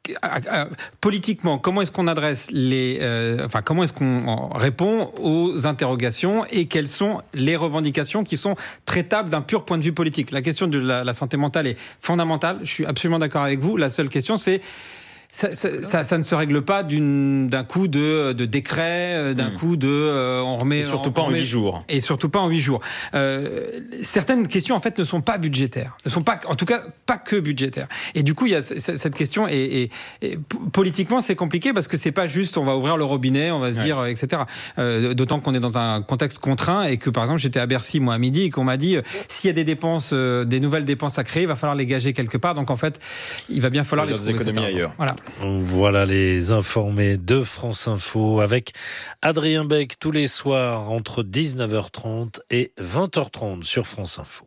Politiquement, comment est-ce qu'on adresse les, euh, enfin, comment est-ce qu'on répond aux interrogations et quelles sont les revendications qui sont traitables d'un pur point de vue politique ? La question de la, la santé mentale est fondamentale. Je suis absolument d'accord avec vous. La seule question, c'est Ça, ça, ça, ça ne se règle pas d'une, d'un coup de, de décret, d'un mmh. coup de euh, on remet. Et surtout on, pas on en huit jours. Et surtout pas en huit jours. Euh, certaines questions en fait ne sont pas budgétaires, ne sont pas, en tout cas pas que budgétaires. Et du coup il y a c- c- cette question et, et, et politiquement c'est compliqué parce que c'est pas juste on va ouvrir le robinet, on va se ouais. dire et cetera. Euh, d'autant qu'on est dans un contexte contraint et que par exemple j'étais à Bercy moi à midi et qu'on m'a dit euh, s'il y a des dépenses, euh, des nouvelles dépenses à créer, il va falloir les gager quelque part. Donc en fait il va bien falloir les trouver. Économies ailleurs. Voilà. Voilà les informés de France Info avec Adrien Beck tous les soirs entre dix-neuf heures trente et vingt heures trente sur France Info.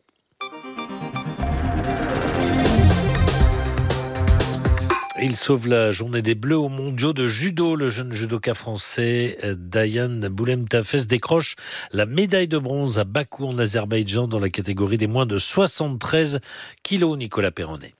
Il sauve la journée des Bleus aux mondiaux de judo. Le jeune judoka français Dayan Boulemtafes décroche la médaille de bronze à Bakou en Azerbaïdjan dans la catégorie des moins de soixante-treize kilos. Nicolas Perronnet.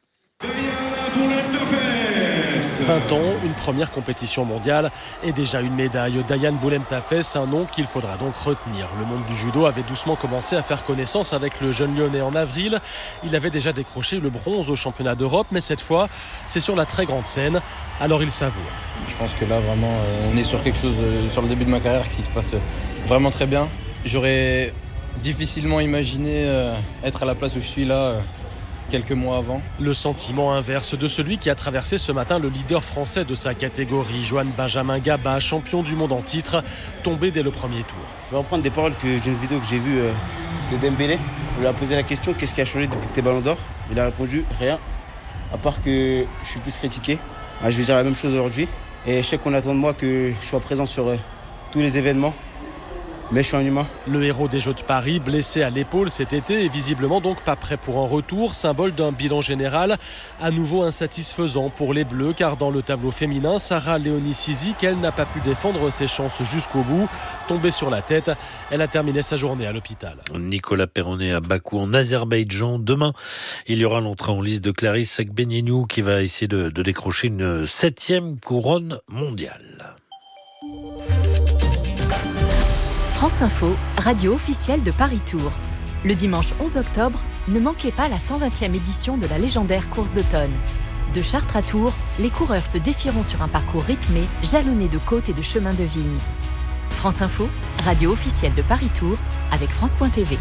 vingt ans, une première compétition mondiale et déjà une médaille. Dayan Boulemtafes, un nom qu'il faudra donc retenir. Le monde du judo avait doucement commencé à faire connaissance avec le jeune Lyonnais en avril. Il avait déjà décroché le bronze au championnat d'Europe, mais cette fois, c'est sur la très grande scène. Alors il savoure. Je pense que là, vraiment, on est sur quelque chose, sur le début de ma carrière, qui se passe vraiment très bien. J'aurais difficilement imaginé être à la place où je suis là quelques mois avant. Le sentiment inverse de celui qui a traversé ce matin le leader français de sa catégorie, Johan Benjamin Gaba, champion du monde en titre, tombé dès le premier tour. Je vais reprendre des paroles que j'ai une vidéo que j'ai vue euh, de Dembélé. On lui a posé la question, qu'est-ce qui a changé depuis que t'es ballon d'or ? Il a répondu, rien, à part que je suis plus critiqué. Ah, je vais dire la même chose aujourd'hui. Et je sais qu'on attend de moi que je sois présent sur euh, tous les événements. mais je suis un humain. Le héros des Jeux de Paris, blessé à l'épaule cet été, est visiblement donc pas prêt pour un retour, symbole d'un bilan général à nouveau insatisfaisant pour les Bleus, car dans le tableau féminin, Sarah Léonie Sizik, elle n'a pas pu défendre ses chances jusqu'au bout. Tombée sur la tête, elle a terminé sa journée à l'hôpital. Nicolas Perronnet à Bakou en Azerbaïdjan. Demain, il y aura l'entrée en liste de Clarisse Agbenienou qui va essayer de, de décrocher une septième couronne mondiale. France Info, radio officielle de Paris Tour. Le dimanche onze octobre, ne manquez pas la cent vingtième édition de la légendaire course d'automne. De Chartres à Tours, les coureurs se défieront sur un parcours rythmé, jalonné de côtes et de chemins de vigne. France Info, radio officielle de Paris Tour, avec France point T V.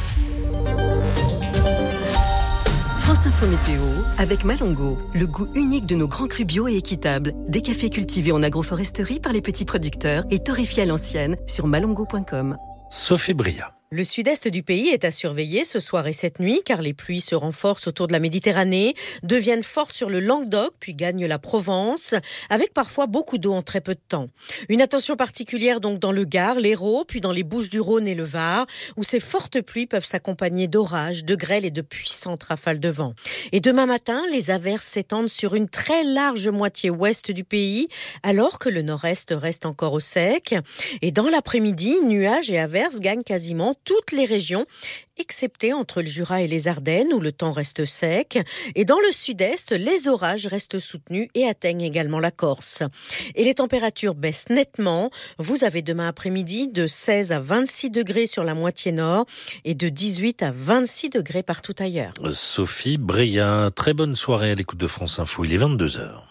France Info Météo, avec Malongo, le goût unique de nos grands crus bio et équitables. Des cafés cultivés en agroforesterie par les petits producteurs et torréfiés à l'ancienne sur malongo point com. Sophie Bria. Le sud-est du pays est à surveiller ce soir et cette nuit car les pluies se renforcent autour de la Méditerranée, deviennent fortes sur le Languedoc puis gagnent la Provence avec parfois beaucoup d'eau en très peu de temps. Une attention particulière donc dans le Gard, l'Hérault, puis dans les Bouches-du-Rhône et le Var où ces fortes pluies peuvent s'accompagner d'orages, de grêles et de puissantes rafales de vent. Et demain matin, les averses s'étendent sur une très large moitié ouest du pays alors que le nord-est reste encore au sec. Et dans l'après-midi, nuages et averses gagnent quasiment toutes les régions, excepté entre le Jura et les Ardennes, où le temps reste sec. Et dans le sud-est, les orages restent soutenus et atteignent également la Corse. Et les températures baissent nettement. Vous avez demain après-midi de seize à vingt-six degrés sur la moitié nord et de dix-huit à vingt-six degrés partout ailleurs. Sophie Bria, très bonne soirée à l'écoute de France Info. Il est vingt-deux heures.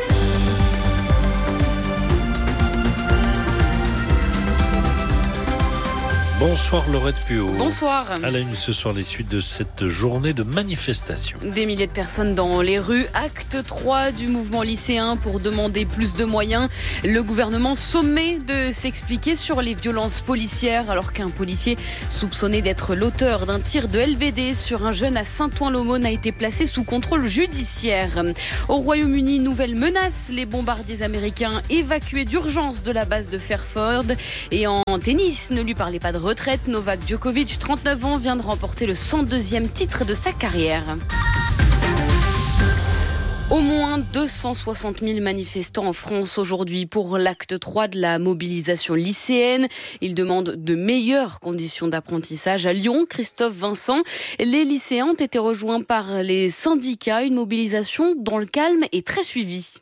Bonsoir Laurette Puot. Bonsoir. À la une ce soir, les suites de cette journée de manifestation. Des milliers de personnes dans les rues. Acte trois du mouvement lycéen pour demander plus de moyens. Le gouvernement sommé de s'expliquer sur les violences policières alors qu'un policier soupçonné d'être l'auteur d'un tir de L B D sur un jeune à Saint-Ouen-l'Aumône a été placé sous contrôle judiciaire. Au Royaume-Uni, nouvelle menace. Les bombardiers américains évacués d'urgence de la base de Fairford. Et en tennis, ne lui parlez pas de retraite, Novak Djokovic, trente-neuf ans, vient de remporter le cent deuxième titre de sa carrière. Au moins deux cent soixante mille manifestants en France aujourd'hui pour l'acte trois de la mobilisation lycéenne. Ils demandent de meilleures conditions d'apprentissage. À Lyon, Christophe Vincent, les lycéens ont été rejoints par les syndicats. Une mobilisation dans le calme et très suivie.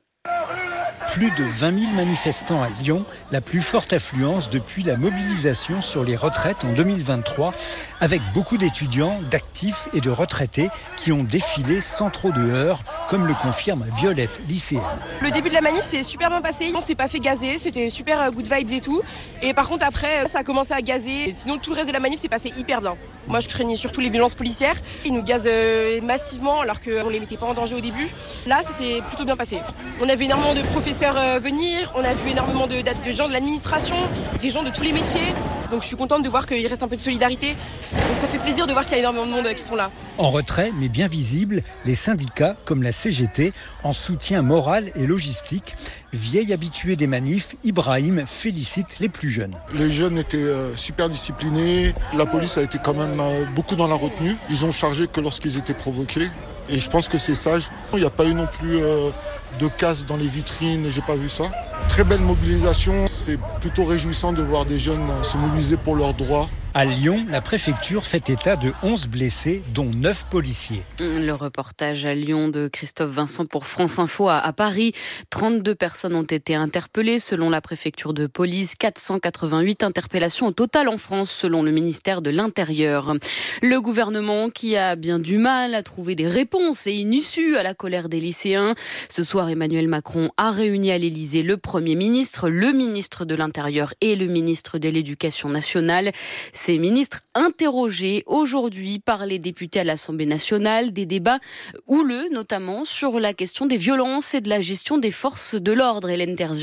Plus de vingt mille manifestants à Lyon, la plus forte affluence depuis la mobilisation sur les retraites en deux mille vingt-trois, avec beaucoup d'étudiants, d'actifs et de retraités qui ont défilé sans trop de heurts, comme le confirme Violette, lycéenne. Le début de la manif s'est super bien passé, on s'est pas fait gazer, c'était super good vibes et tout. Et par contre après, ça a commencé à gazer, sinon tout le reste de la manif s'est passé hyper bien. Moi je craignais surtout les violences policières, ils nous gazent massivement alors qu'on les mettait pas en danger au début. Là ça s'est plutôt bien passé. On avait énormément de professeurs venir, on a vu énormément de, de gens de l'administration, des gens de tous les métiers. Donc je suis contente de voir qu'il reste un peu de solidarité. Donc ça fait plaisir de voir qu'il y a énormément de monde qui sont là. En retrait, mais bien visible, les syndicats, comme la C G T, en soutien moral et logistique. Vieil habitué des manifs, Ibrahim félicite les plus jeunes. Les jeunes étaient euh, super disciplinés. La police a été quand même euh, beaucoup dans la retenue. Ils ont chargé que lorsqu'ils étaient provoqués. Et je pense que c'est sage. Il n'y a pas eu non plus euh, de casse dans les vitrines, j'ai pas vu ça. Très belle mobilisation, c'est plutôt réjouissant de voir des jeunes se mobiliser pour leurs droits. À Lyon, la préfecture fait état de onze blessés, dont neuf policiers. Le reportage à Lyon de Christophe Vincent pour France Info. À, à Paris, trente-deux personnes ont été interpellées selon la préfecture de police. quatre cent quatre-vingt-huit interpellations au total en France selon le ministère de l'Intérieur. Le gouvernement qui a bien du mal à trouver des réponses et une issue à la colère des lycéens. Ce soir, Emmanuel Macron a réuni à l'Élysée le Premier ministre, le ministre de l'Intérieur et le ministre de l'Éducation nationale. Ces ministres interrogés aujourd'hui par les députés à l'Assemblée nationale, des débats houleux notamment sur la question des violences et de la gestion des forces de l'ordre. Hélène Terzian.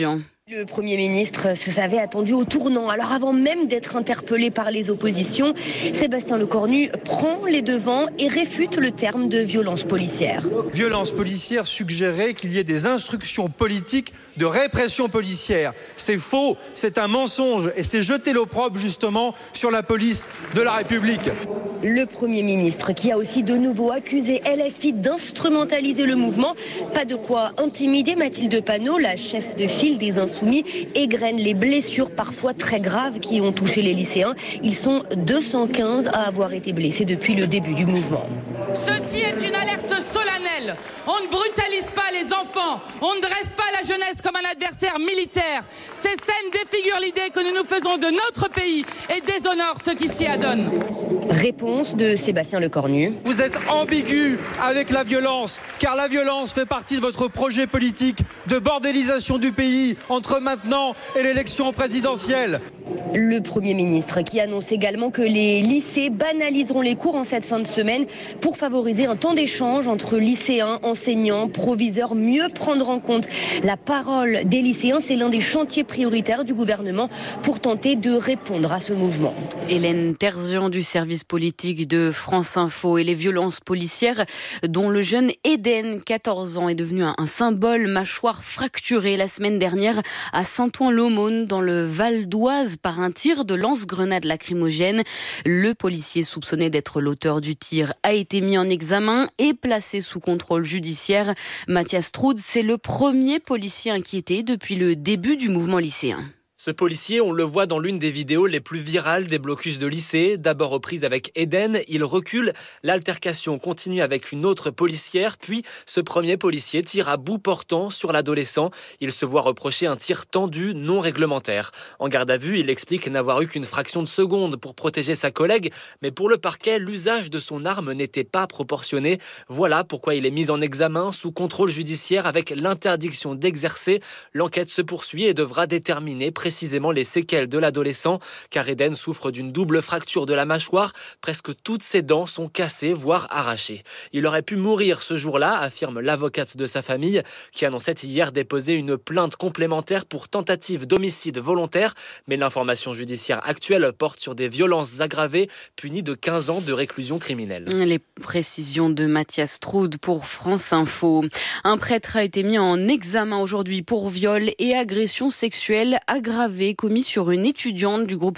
Le Premier ministre se savait attendu au tournant. Alors avant même d'être interpellé par les oppositions, Sébastien Lecornu prend les devants et réfute le terme de violence policière. Violence policière suggérait qu'il y ait des instructions politiques de répression policière. C'est faux, c'est un mensonge et c'est jeter l'opprobre justement sur la police de la République. Le Premier ministre qui a aussi de nouveau accusé L F I d'instrumentaliser le mouvement. Pas de quoi intimider Mathilde Panot, la chef de file des Insoumis, égrène les blessures parfois très graves qui ont touché les lycéens. Ils sont deux cent quinze à avoir été blessés depuis le début du mouvement. Ceci est une alerte solennelle. On ne brutalise pas les enfants. On ne dresse pas la jeunesse comme un adversaire militaire. Ces scènes défigurent l'idée que nous nous faisons de notre pays et déshonorent ceux qui s'y adonnent. Réponse de Sébastien Lecornu. Vous êtes ambigu avec la violence, car la violence fait partie de votre projet politique de bordélisation du pays entre maintenant et l'élection présidentielle. Le Premier ministre qui annonce également que les lycées banaliseront les cours en cette fin de semaine pour favoriser un temps d'échange entre lycéens, enseignants, proviseurs, mieux prendre en compte la parole des lycéens. C'est l'un des chantiers prioritaires du gouvernement pour tenter de répondre à ce mouvement. Hélène Terzian du service politique de France Info. Et les violences policières dont le jeune Eden, quatorze ans, est devenu un symbole, mâchoire fracturée la semaine dernière à Saint-Ouen-l'Aumône dans le Val d'Oise par un tir de lance-grenade lacrymogène. Le policier soupçonné d'être l'auteur du tir a été mis en examen et placé sous contrôle judiciaire. Mathias Troud, c'est le premier policier inquiété depuis le début du mouvement lycéen. Ce policier, on le voit dans l'une des vidéos les plus virales des blocus de lycée. D'abord aux prises avec Eden, il recule. L'altercation continue avec une autre policière. Puis, ce premier policier tire à bout portant sur l'adolescent. Il se voit reprocher un tir tendu non réglementaire. En garde à vue, il explique n'avoir eu qu'une fraction de seconde pour protéger sa collègue. Mais pour le parquet, l'usage de son arme n'était pas proportionné. Voilà pourquoi il est mis en examen sous contrôle judiciaire avec l'interdiction d'exercer. L'enquête se poursuit et devra déterminer précisément précisément les séquelles de l'adolescent, car Eden souffre d'une double fracture de la mâchoire. Presque toutes ses dents sont cassées, voire arrachées. Il aurait pu mourir ce jour-là, affirme l'avocate de sa famille, qui annonçait hier déposer une plainte complémentaire pour tentative d'homicide volontaire. Mais l'information judiciaire actuelle porte sur des violences aggravées, punies de quinze ans de réclusion criminelle. Les précisions de Mathias Troud pour France Info. Un prêtre a été mis en examen aujourd'hui pour viol et agression sexuelle aggravée commis sur une étudiante du groupe